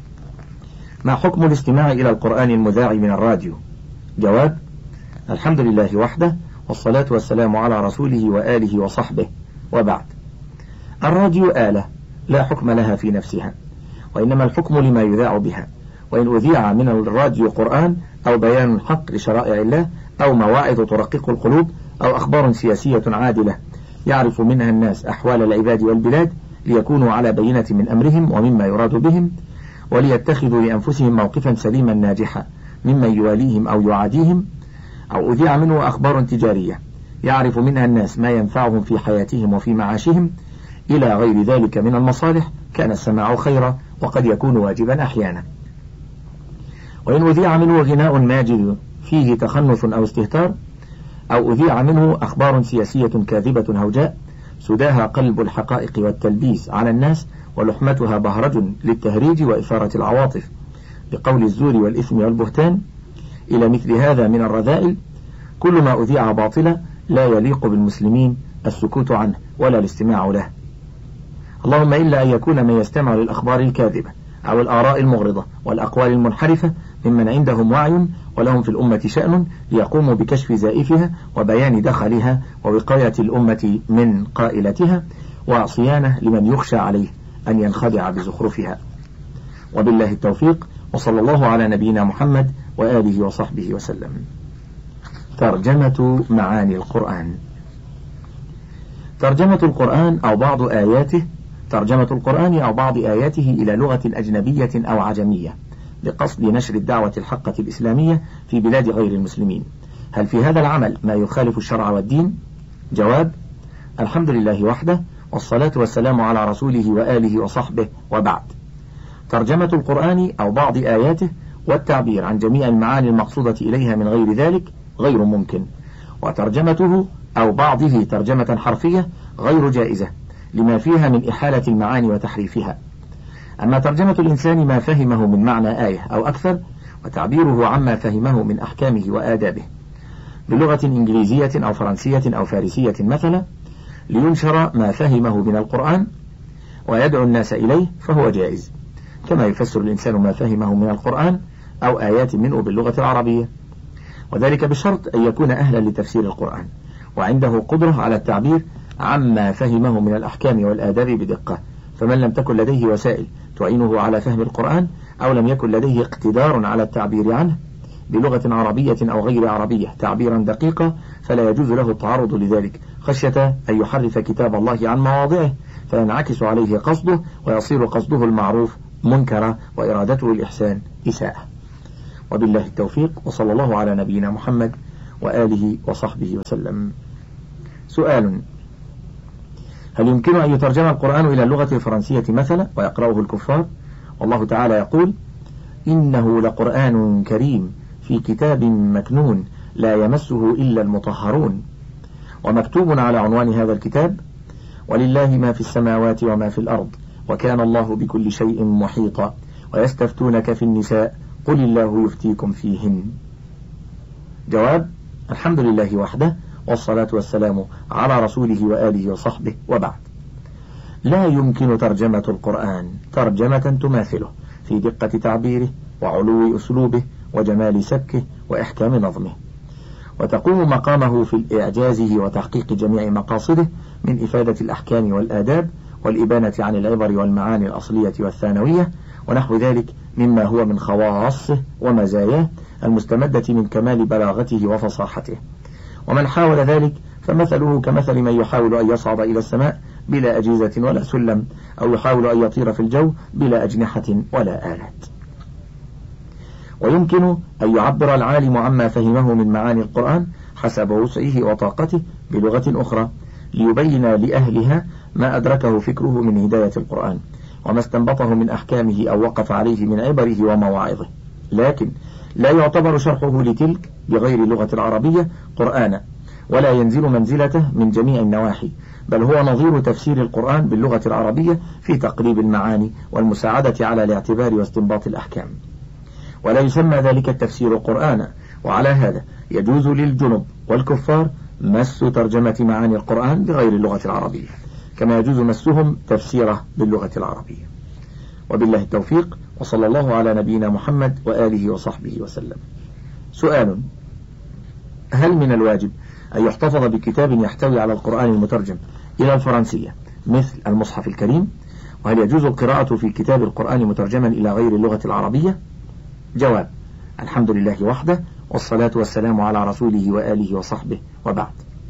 ما حكم الاستماع إلى القرآن المذاع من الراديو؟ جواب: الحمد لله وحده، والصلاة والسلام على رسوله وآله وصحبه، وبعد. الراديو آلة لا حكم لها في نفسها، وإنما الحكم لما يذاع بها، وإن أذيع من الراديو قرآن أو بيان حق لشرائع الله أو مواعظ ترقق القلوب أو أخبار سياسية عادلة يعرف منها الناس أحوال العباد والبلاد ليكونوا على بينة من أمرهم ومما يراد بهم، وليتخذوا لأنفسهم موقفا سليما ناجحا ممن يواليهم أو يعاديهم، أو أذيع منه أخبار تجارية يعرف منها الناس ما ينفعهم في حياتهم وفي معاشهم إلى غير ذلك من المصالح، كان السماع خيرا، وقد يكون واجبا أحيانا. وإن أذيع منه غناء ماجد فيه تخنث أو استهتار، أو أذيع منه أخبار سياسية كاذبة هوجاء سداها قلب الحقائق والتلبيس على الناس ولحمتها بهرج للتهريج وإثارة العواطف بقول الزور والإثم والبهتان، إلى مثل هذا من الرذائل، كل ما أذيع باطلا لا يليق بالمسلمين السكوت عنه ولا الاستماع له، اللهم إلا أن يكون من يستمع للأخبار الكاذبة أو الآراء المغرضة والأقوال المنحرفة ممن عندهم وعي ولهم في الأمة شأن ليقوموا بكشف زائفها وبيان دخلها ووقاية الأمة من قائلتها وصيانة لمن يخشى عليه أن ينخدع بزخرفها، وبالله التوفيق، وصلى الله على نبينا محمد وآله وصحبه وسلم. ترجمة معاني القرآن. ترجمة القرآن أو بعض آياته، ترجمة القرآن أو بعض آياته إلى لغة أجنبية أو عجمية بقصد نشر الدعوة الحقة الإسلامية في بلاد غير المسلمين. هل في هذا العمل ما يخالف الشرع والدين؟ جواب: الحمد لله وحده، والصلاة والسلام على رسوله وآله وصحبه، وبعد. ترجمة القرآن أو بعض آياته والتعبير عن جميع المعاني المقصودة إليها من غير ذلك غير ممكن، وترجمته أو بعضه ترجمة حرفية غير جائزة لما فيها من إحالة المعاني وتحريفها. أما ترجمة الإنسان ما فهمه من معنى آية أو أكثر وتعبيره عما فهمه من أحكامه وآدابه بلغة إنجليزية أو فرنسية أو فارسية مثلا لينشر ما فهمه من القرآن ويدعو الناس إليه فهو جائز، كما يفسر الإنسان ما فهمه من القرآن أو آيات منه باللغة العربية، وذلك بشرط أن يكون أهلا لتفسير القرآن وعنده قدرة على التعبير عما فهمه من الأحكام والآداب بدقة. فمن لم تكن لديه وسائل تعينه على فهم القرآن أو لم يكن لديه اقتدار على التعبير عنه بلغة عربية أو غير عربية تعبيرا دقيقا فلا يجوز له التعرض لذلك، خشية أن يحرف كتاب الله عن مواضعه فينعكس عليه قصده ويصير قصده المعروف منكرا وإرادته الإحسان إساءة. وبالله التوفيق، وصلى الله على نبينا محمد وآله وصحبه وسلم. سؤال: هل يمكن أن يترجم القرآن إلى اللغة الفرنسية مثلا ويقرأه الكفار؟ والله تعالى يقول: إنه لقرآن كريم في كتاب مكنون لا يمسه إلا المطهرون. ومكتوب على عنوان هذا الكتاب: ولله ما في السماوات وما في الأرض وكان الله بكل شيء محيطا ويستفتونك في النساء قل الله يفتيكم فيهن. جواب: الحمد لله وحده، والصلاة والسلام على رسوله وآله وصحبه، وبعد. لا يمكن ترجمة القرآن ترجمة تماثله في دقة تعبيره وعلو أسلوبه وجمال سبكه وإحكام نظمه، وتقوم مقامه في إعجازه وتحقيق جميع مقاصده من إفادة الأحكام والآداب والإبانة عن العبر والمعاني الأصلية والثانوية ونحو ذلك مما هو من خواصه ومزاياه المستمدة من كمال بلاغته وفصاحته. ومن حاول ذلك فمثله كمثل من يحاول أن يصعد إلى السماء بلا أجهزة ولا سلم، أو يحاول أن يطير في الجو بلا أجنحة ولا آلات. ويمكن أن يعبر العالم عما فهمه من معاني القرآن حسب وسعه وطاقته بلغة أخرى ليبين لأهلها ما أدركه فكره من هداية القرآن وما استنبطه من أحكامه أو وقف عليه من عبره ومواعظه، لكن لا يعتبر شرحه لتلك بغير اللغة العربية قرآنا، ولا ينزل منزلته من جميع النواحي، بل هو نظير تفسير القرآن باللغة العربية في تقريب المعاني والمساعدة على الاعتبار واستنباط الأحكام، ولا يسمى ذلك التفسير قرآنا. وعلى هذا يجوز للجنب والكفار مس ترجمة معاني القرآن بغير اللغة العربية، كما يجوز مسهم تفسيره باللغة العربية. وبالله التوفيق، وصلى الله على نبينا محمد وآله وصحبه وسلم. سؤال: هل من الواجب أن يحتفظ بكتاب يحتوي على القرآن المترجم إلى الفرنسية مثل المصحف الكريم؟ وهل يجوز القراءة في كتاب القرآن مترجما إلى غير اللغة العربية؟ جواب: الحمد لله وحده، والصلاة والسلام على رسوله وآله وصحبه، وبعد.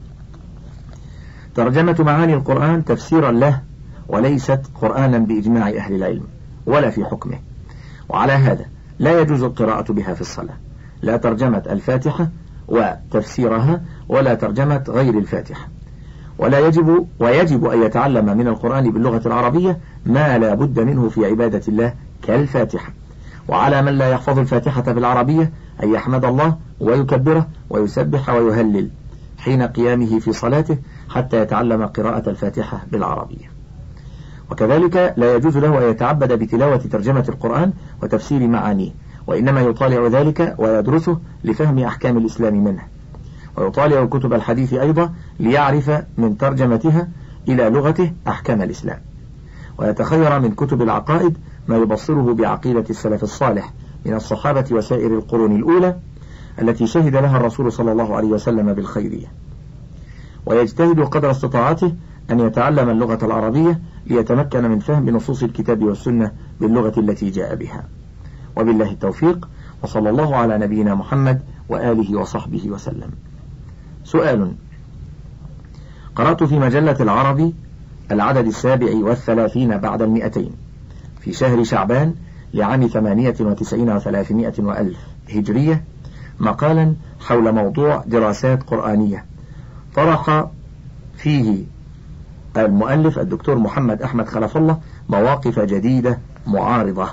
ترجمة معاني القرآن تفسيرا له وليست قرآنا بإجماع أهل العلم ولا في حكمه، وعلى هذا لا يجوز القراءة بها في الصلاة، لا ترجمة الفاتحة وتفسيرها ولا ترجمة غير الفاتحة، ويجب أن يتعلم من القرآن باللغة العربية ما لا بد منه في عبادة الله كالفاتحة. وعلى من لا يحفظ الفاتحة بالعربية أن يحمد الله ويكبره ويسبح ويهلل حين قيامه في صلاته حتى يتعلم قراءة الفاتحة بالعربية. وكذلك لا يجوز له أن يتعبد بتلاوة ترجمة القرآن وتفسير معانيه، وإنما يطالع ذلك ويدرسه لفهم أحكام الإسلام منه، ويطالع كتب الحديث أيضا ليعرف من ترجمتها إلى لغته أحكام الإسلام، ويتخير من كتب العقائد ما يبصره بعقيدة السلف الصالح من الصحابة وسائر القرون الأولى التي شهد لها الرسول صلى الله عليه وسلم بالخيرية، ويجتهد قدر استطاعته أن يتعلم اللغة العربية ليتمكن من فهم نصوص الكتاب والسنة باللغة التي جاء بها. وبالله التوفيق، وصلى الله على نبينا محمد وآله وصحبه وسلم. سؤال: قرأت في مجلة العربي العدد 37 بعد 200 في شهر شعبان لعام 98 و300 وألف هجرية مقالا حول موضوع دراسات قرآنية طرح فيه المؤلف الدكتور محمد أحمد خلف الله مواقف جديدة معارضة.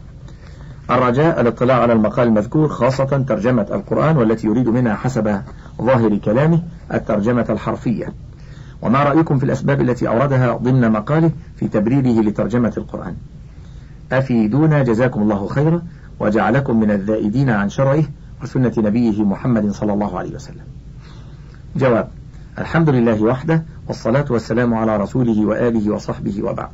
الرجاء الاطلاع على المقال المذكور، خاصة ترجمة القرآن والتي يريد منها حسب ظاهر كلامه الترجمة الحرفية. وما رأيكم في الأسباب التي أوردها ضمن مقاله في تبريره لترجمة القرآن؟ أفيدونا جزاكم الله خيرا وجعلكم من الذائدين عن شرعه وسنة نبيه محمد صلى الله عليه وسلم. جواب: الحمد لله وحده، والصلاة والسلام على رسوله وآله وصحبه، وبعد.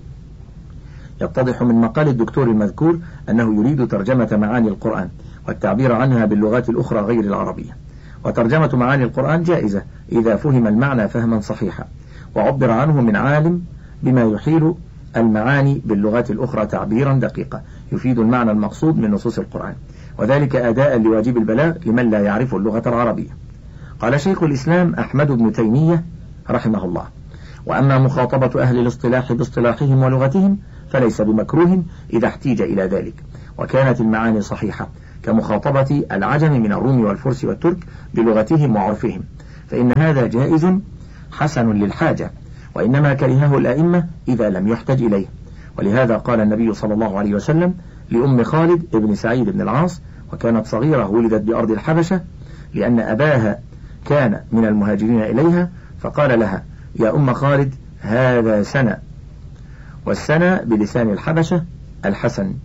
يتضح من مقال الدكتور المذكور أنه يريد ترجمة معاني القرآن والتعبير عنها باللغات الأخرى غير العربية، وترجمة معاني القرآن جائزة إذا فهم المعنى فهما صحيحا وعبر عنه من عالم بما يحيل المعاني باللغات الأخرى تعبيرا دقيقا يفيد المعنى المقصود من نصوص القرآن، وذلك أداء لواجب البلاغ لمن لا يعرف اللغة العربية. قال شيخ الإسلام أحمد بن تيمية رحمه الله. وأما مخاطبة أهل الاصطلاح باصطلاحهم ولغتهم فليس بمكروه إذا احتيج إلى ذلك، وكانت المعاني صحيحة، كمخاطبة العجم من الروم والفرس والترك بلغتهم وعرفهم، فإن هذا جائز حسن للحاجة، وإنما كرهه الأئمة إذا لم يحتج إليه. ولهذا قال النبي صلى الله عليه وسلم لأم خالد ابن سعيد بن العاص، وكانت صغيرة ولدت بأرض الحبشة لأن أباها كان من المهاجرين إليها، فقال لها: يا أم خالد هذا سنة، والسنة بلسان الحبشة الحسن،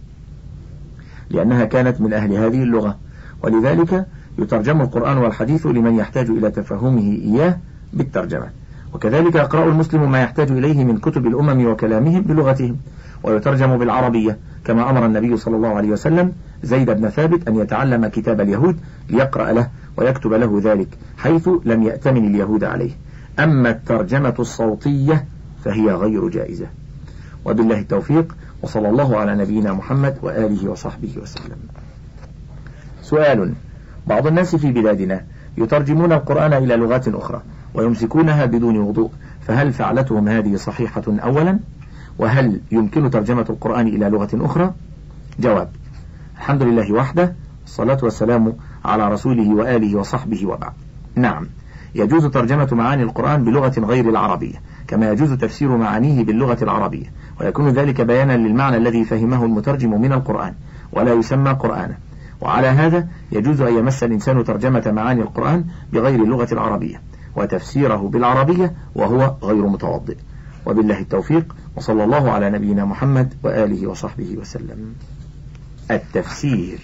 لأنها كانت من أهل هذه اللغة، ولذلك يترجم القرآن والحديث لمن يحتاج إلى تفهمه إياه بالترجمة. وكذلك يقرأ المسلم ما يحتاج إليه من كتب الأمم وكلامهم بلغتهم، ويترجم بالعربية، كما أمر النبي صلى الله عليه وسلم زيد بن ثابت أن يتعلم كتاب اليهود ليقرأ له ويكتب له ذلك، حيث لم يأتمن اليهود عليه. أما الترجمة الصوتية فهي غير جائزة. وبالله التوفيق، وصلى الله على نبينا محمد وآله وصحبه وسلم. سؤال: بعض الناس في بلادنا يترجمون القرآن إلى لغات أخرى ويمسكونها بدون وضوء، فهل فعلتهم هذه صحيحة أولا؟ وهل يمكن ترجمة القرآن إلى لغة أخرى؟ جواب: الحمد لله وحده، الصلاة والسلام على رسوله وآله وصحبه وبعد. نعم، يجوز ترجمة معاني القرآن بلغة غير العربية، كما يجوز تفسير معانيه باللغة العربية، ويكون ذلك بيانا للمعنى الذي فهمه المترجم من القرآن، ولا يسمى قرآنا. وعلى هذا يجوز أن يمس الإنسان ترجمة معاني القرآن بغير اللغة العربية وتفسيره بالعربية وهو غير متوضئ. وبالله التوفيق، وصلى الله على نبينا محمد وآله وصحبه وسلم. التفسير.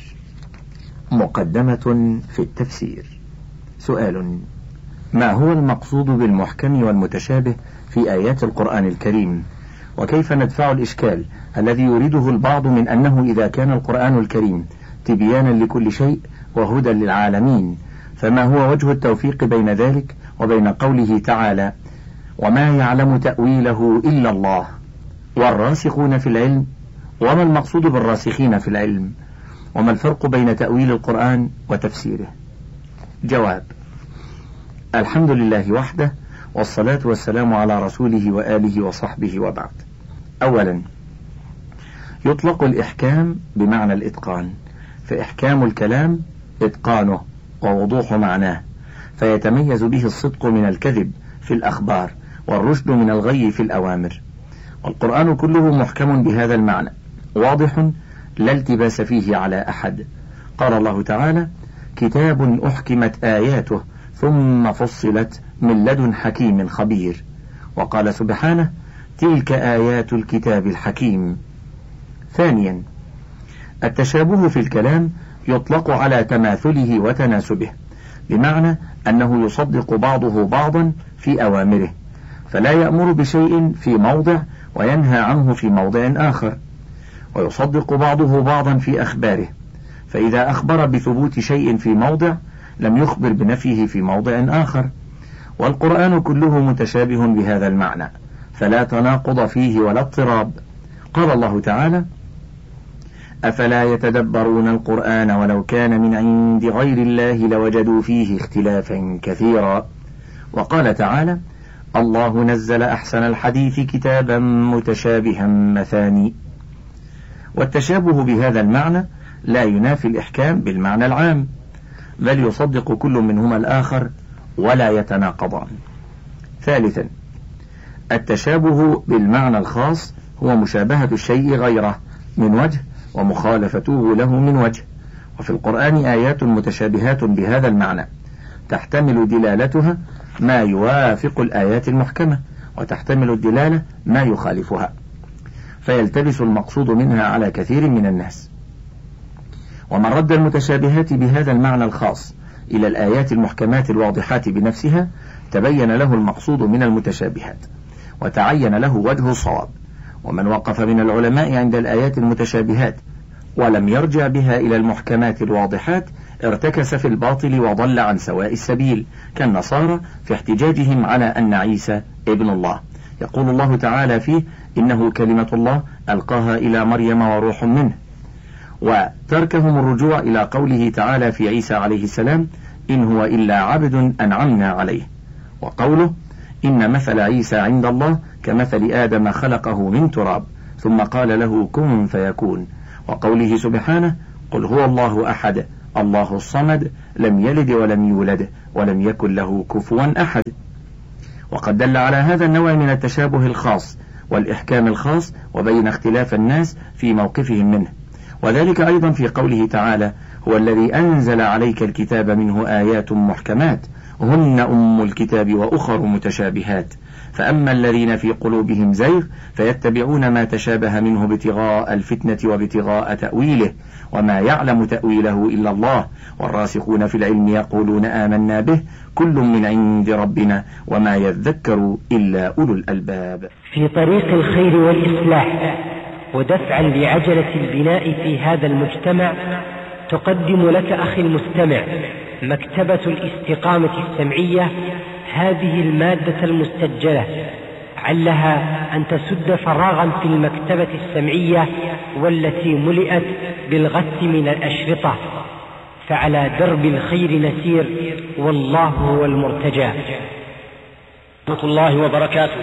مقدمة في التفسير. سؤال: ما هو المقصود بالمحكم والمتشابه في آيات القرآن الكريم؟ وكيف ندفع الإشكال الذي يريده البعض من أنه إذا كان القرآن الكريم تبيانا لكل شيء وهدى للعالمين، فما هو وجه التوفيق بين ذلك وبين قوله تعالى: وما يعلم تأويله إلا الله والراسخون في العلم؟ وما المقصود بالراسخين في العلم؟ وما الفرق بين تأويل القرآن وتفسيره؟ جواب: الحمد لله وحده، والصلاة والسلام على رسوله وآله وصحبه وبعد. أولا، يطلق الإحكام بمعنى الإتقان، فإحكام الكلام إتقانه ووضوح معناه، فيتميز به الصدق من الكذب في الأخبار والرشد من الغي في الأوامر. والقرآن كله محكم بهذا المعنى، واضح لا التباس فيه على أحد. قال الله تعالى: كتاب أحكمت آياته ثم فصلت من لدن حكيم خبير. وقال سبحانه: تلك آيات الكتاب الحكيم. ثانيا، التشابه في الكلام يطلق على تماثله وتناسبه، بمعنى أنه يصدق بعضه بعضا في أوامره، فلا يأمر بشيء في موضع وينهى عنه في موضع آخر، ويصدق بعضه بعضا في أخباره، فإذا أخبر بثبوت شيء في موضع لم يخبر بنفيه في موضع آخر. والقرآن كله متشابه بهذا المعنى، فلا تناقض فيه ولا اضطراب. قال الله تعالى: أفلا يتدبرون القرآن ولو كان من عند غير الله لوجدوا فيه اختلافا كثيرا. وقال تعالى: الله نزل أحسن الحديث كتابا متشابها مثاني. والتشابه بهذا المعنى لا ينافي الإحكام بالمعنى العام، بل يصدق كل منهما الآخر ولا يتناقضان. ثالثا، التشابه بالمعنى الخاص هو مشابهة الشيء غيره من وجه ومخالفته له من وجه. وفي القرآن آيات متشابهات بهذا المعنى، تحتمل دلالتها ما يوافق الآيات المحكمة، وتحتمل الدلالة ما يخالفها، فيلتبس المقصود منها على كثير من الناس. ومن رد المتشابهات بهذا المعنى الخاص إلى الآيات المحكمات الواضحات بنفسها تبين له المقصود من المتشابهات وتعين له وجه الصواب. ومن وقف من العلماء عند الآيات المتشابهات ولم يرجع بها إلى المحكمات الواضحات ارتكس في الباطل وضل عن سواء السبيل، كالنصارى في احتجاجهم على أن عيسى ابن الله. يقول الله تعالى فيه: إنه كلمة الله ألقاها إلى مريم وروح منه. وتركهم الرجوع إلى قوله تعالى في عيسى عليه السلام: إن هو إلا عبد أنعمنا عليه. وقوله: إن مثل عيسى عند الله كمثل آدم خلقه من تراب ثم قال له كن فيكون. وقوله سبحانه قل هو الله أحد الله الصمد لم يلد ولم يولد ولم يكن له كفوا أحد. وقد دل على هذا النوع من التشابه الخاص والإحكام الخاص وبين اختلاف الناس في موقفهم منه، وذلك أيضا في قوله تعالى هو الذي أنزل عليك الكتاب منه آيات محكمات هن أم الكتاب وأخر متشابهات، فأما الذين في قلوبهم زيغ فيتبعون ما تشابه منه ابتغاء الفتنة وابتغاء تأويله وما يعلم تأويله إلا الله والراسخون في العلم يقولون آمنا به كل من عند ربنا وما يذكر إلا أولو الألباب. في طريق الخير والإصلاح ودفعا لعجلة البناء في هذا المجتمع تقدم لك أخي المستمع مكتبة الاستقامة السمعية هذه المادة المسجلة، علها أن تسد فراغا في المكتبة السمعية والتي ملئت بالغث من الأشرطة، فعلى درب الخير نسير والله هو المرتجى. ورحمة الله وبركاته.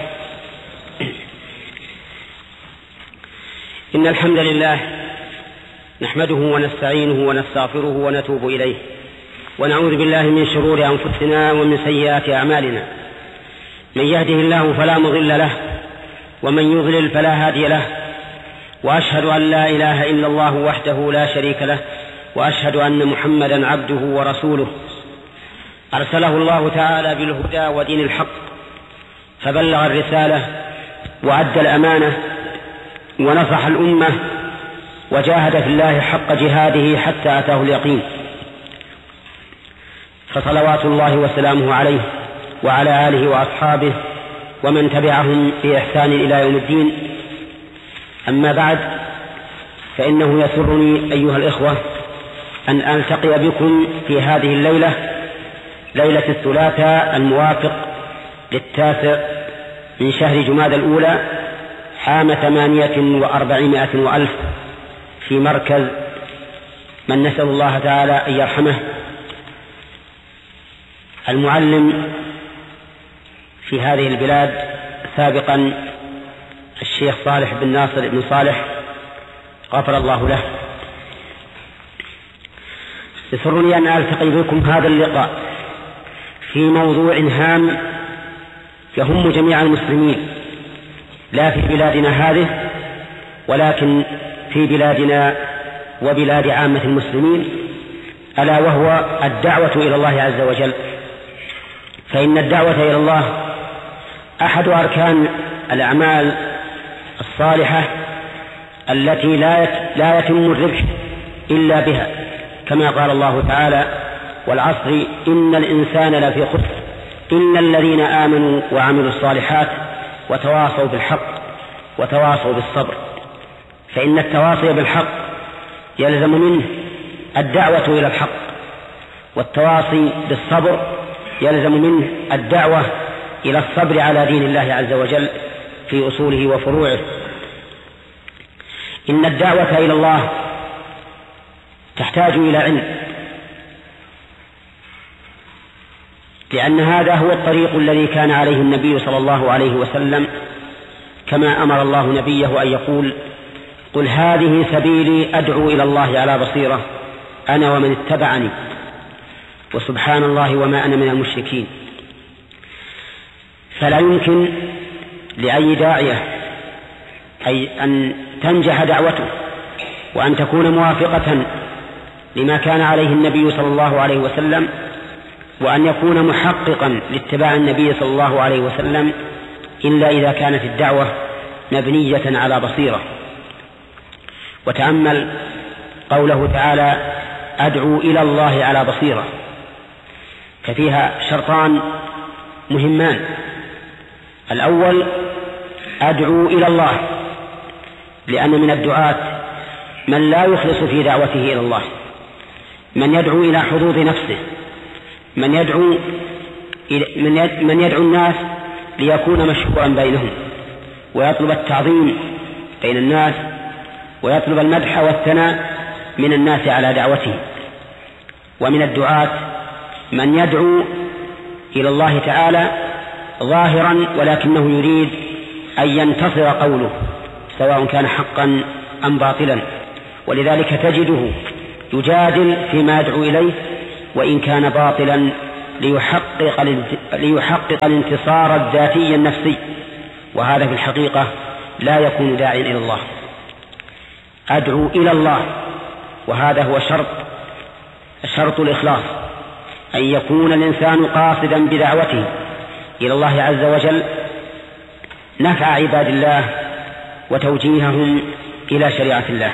إن الحمد لله نحمده ونستعينه ونستغفره ونتوب إليه ونعوذ بالله من شرور أنفسنا ومن سيئات أعمالنا، من يهده الله فلا مضل له ومن يضلل فلا هادي له، وأشهد أن لا إله إلا الله وحده لا شريك له، وأشهد أن محمدا عبده ورسوله أرسله الله تعالى بالهدى ودين الحق فبلغ الرسالة وأدى الأمانة ونصح الأمة وجاهد في الله حق جهاده حتى أتاه اليقين، فصلوات الله وسلامه عليه وعلى آله وأصحابه ومن تبعهم بإحسان إلى يوم الدين. أما بعد، فإنه يسرني أيها الإخوة أن ألتقي بكم في هذه الليلة، ليلة الثلاثاء الموافق 9 من شهر جمادى الأولى عام 48 وألف، في مركز من نسأل الله تعالى أن يرحمه المعلم في هذه البلاد سابقا الشيخ صالح بن ناصر بن صالح غفر الله له. يسرني أن ألتقي بكم هذا اللقاء في موضوع هام يهم جميع المسلمين، لا في بلادنا هذه ولكن في بلادنا وبلاد عامة المسلمين، ألا وهو الدعوة إلى الله عز وجل. فإن الدعوة إلى الله أحد أركان الأعمال الصالحة التي لا يتم الربح إلا بها، كما قال الله تعالى والعصر إن الإنسان لفي خسر إلا الذين آمنوا وعملوا الصالحات وتواصوا بالحق وتواصوا بالصبر. فإن التواصي بالحق يلزم منه الدعوة إلى الحق، والتواصي بالصبر يلزم منه الدعوة إلى الصبر على دين الله عز وجل في أصوله وفروعه. إن الدعوة إلى الله تحتاج إلى علم، لأن هذا هو الطريق الذي كان عليه النبي صلى الله عليه وسلم، كما أمر الله نبيه أن يقول قل هذه سبيلي أدعو إلى الله على بصيرة أنا ومن اتبعني وسبحان الله وما أنا من المشركين. فلا يمكن لأي داعية أي أن تنجح دعوته وأن تكون موافقة لما كان عليه النبي صلى الله عليه وسلم، وأن يكون محققا لاتباع النبي صلى الله عليه وسلم، إلا إذا كانت الدعوة مبنية على بصيرة. وتأمل قوله تعالى أدعو إلى الله على بصيرة، ففيها شرطان مهمان: الأول أدعو إلى الله، لأن من الدعاة من لا يخلص في دعوته إلى الله، من يدعو إلى حظوظ نفسه، من يدعو الناس ليكون مشهورا بينهم ويطلب التعظيم بين الناس ويطلب المدح والثناء من الناس على دعوته. ومن الدعاة من يدعو إلى الله تعالى ظاهرا ولكنه يريد أن ينتصر قوله سواء كان حقا أم باطلا، ولذلك تجده يجادل فيما يدعو إليه وإن كان باطلا ليحقق الانتصار الذاتي النفسي، وهذا في الحقيقة لا يكون داعيا إلى الله. أدعو إلى الله، وهذا هو شرط الإخلاص، أن يكون الإنسان قاصدا بدعوته إلى الله عز وجل نفع عباد الله وتوجيههم إلى شريعة الله.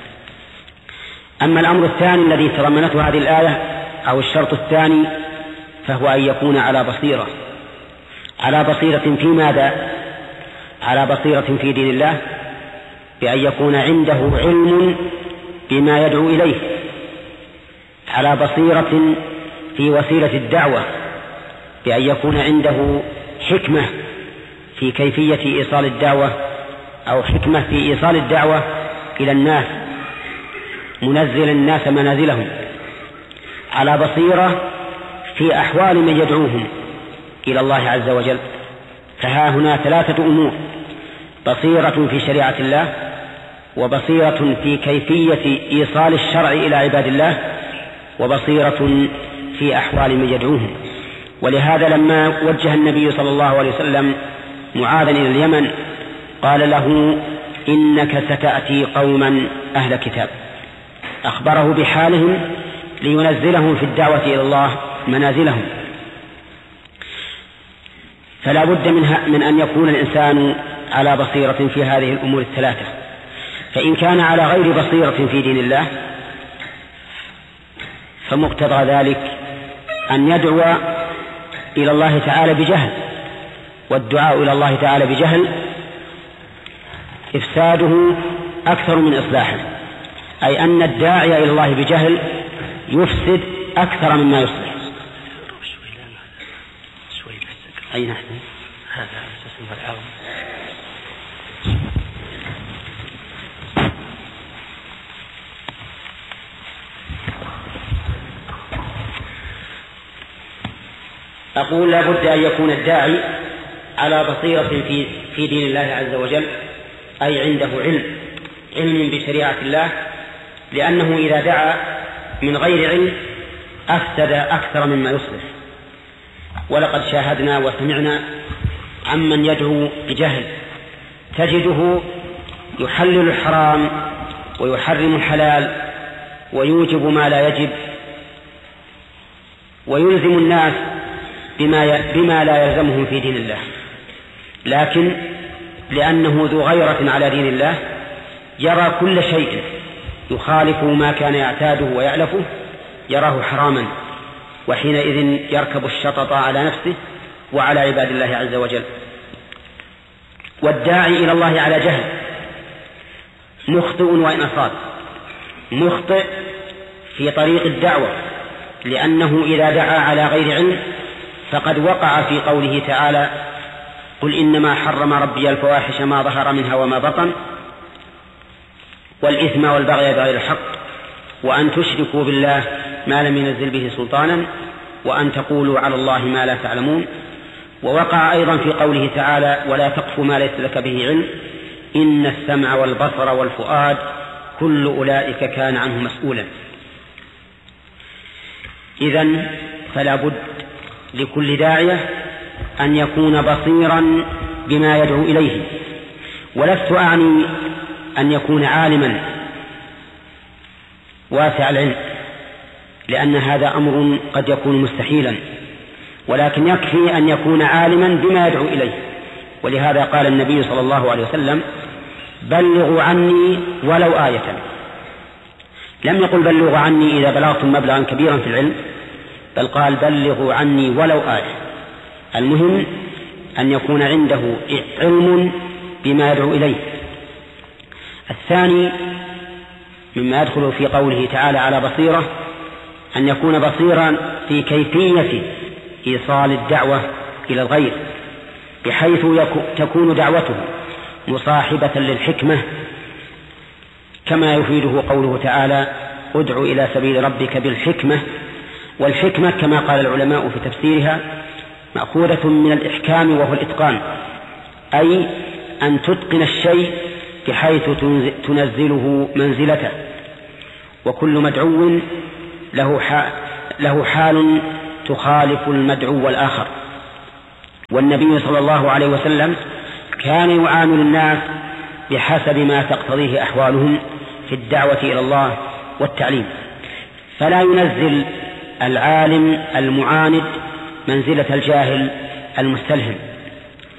أما الأمر الثاني الذي تضمنته هذه الآية أو الشرط الثاني فهو أن يكون على بصيرة. على بصيرة في ماذا؟ على بصيرة في دين الله، بأن يكون عنده علم بما يدعو إليه، على بصيرة في وسيلة الدعوة، بأن يكون عنده حكمة في كيفية إيصال الدعوة أو حكمة في إيصال الدعوة إلى الناس، منزل الناس منازلهم، على بصيرة في أحوال من يدعوهم إلى الله عز وجل. فها هنا ثلاثة أمور: بصيرة في شريعة الله، وبصيرة في كيفية إيصال الشرع إلى عباد الله، وبصيرة في أحوال من يدعوهم. ولهذا لما وجه النبي صلى الله عليه وسلم معاذا إلى اليمن قال له: إنك ستأتي قوما أهل كتاب، أخبره بحالهم لينزلهم في الدعوة إلى الله منازلهم. فلا بد من أن يكون الإنسان على بصيرة في هذه الأمور الثلاثة. فإن كان على غير بصيرة في دين الله فمقتضى ذلك أن يدعو إلى الله تعالى بجهل، والدعاء إلى الله تعالى بجهل إفساده أكثر من إصلاحه، أي أن الداعي إلى الله بجهل يفسد أكثر مما يصلح. أي نحن هذا أساس العظم. أقول لا بد أن يكون الداعي على بصيرة في دين الله عز وجل، أي عنده علم بشريعة الله، لأنه إذا دعا من غير علم أفسد أكثر مما يصلح. ولقد شاهدنا وسمعنا عمن يدعو بجهل، تجده يحلل الحرام ويحرم الحلال ويوجب ما لا يجب، ويلزم الناس بما لا يلزمهم في دين الله، لكن لأنه ذو غيرة على دين الله يرى كل شيء يخالف ما كان يعتاده ويعلفه يراه حراما، وحينئذ يركب الشطط على نفسه وعلى عباد الله عز وجل. والداعي إلى الله على جهل مخطئ وإن أصاب، مخطئ في طريق الدعوة، لأنه إذا دعا على غير علم فقد وقع في قوله تعالى: قل إنما حرم ربي الفواحش ما ظهر منها وما بطن والإثم والبغي بغير الحق وأن تشركوا بالله ما لم ينزل به سلطانا وأن تقولوا على الله ما لا تعلمون. ووقع أيضا في قوله تعالى: ولا تقف ما ليس لك به علم إن السمع والبصر والفؤاد كل أولئك كان عنه مسؤولا. إذن فلا بد لكل داعية أن يكون بصيرا بما يدعو إليه، ولست أعني أن يكون عالما واسع العلم، لأن هذا أمر قد يكون مستحيلا، ولكن يكفي أن يكون عالما بما يدعو إليه. ولهذا قال النبي صلى الله عليه وسلم: بلغوا عني ولو آية. لم يقل بلغوا عني إذا بلغتم مبلغا كبيرا في العلم، بل قال بلغوا عني ولو آية. المهم أن يكون عنده علم بما يدعو إليه. الثاني مما يدخل في قوله تعالى على بصيرة أن يكون بصيرا في كيفية إيصال الدعوة إلى الغير، بحيث تكون دعوته مصاحبة للحكمة، كما يفيده قوله تعالى: ادع إلى سبيل ربك بالحكمة. والحكمة كما قال العلماء في تفسيرها مأخوذة من الإحكام وهو الإتقان، أي أن تتقن الشيء بحيث تنزله منزلته. وكل مدعو له حال تخالف المدعو الآخر. والنبي صلى الله عليه وسلم كان يعامل الناس بحسب ما تقتضيه أحوالهم في الدعوة إلى الله والتعليم، فلا ينزل العالم المعاند منزلة الجاهل المستلهم،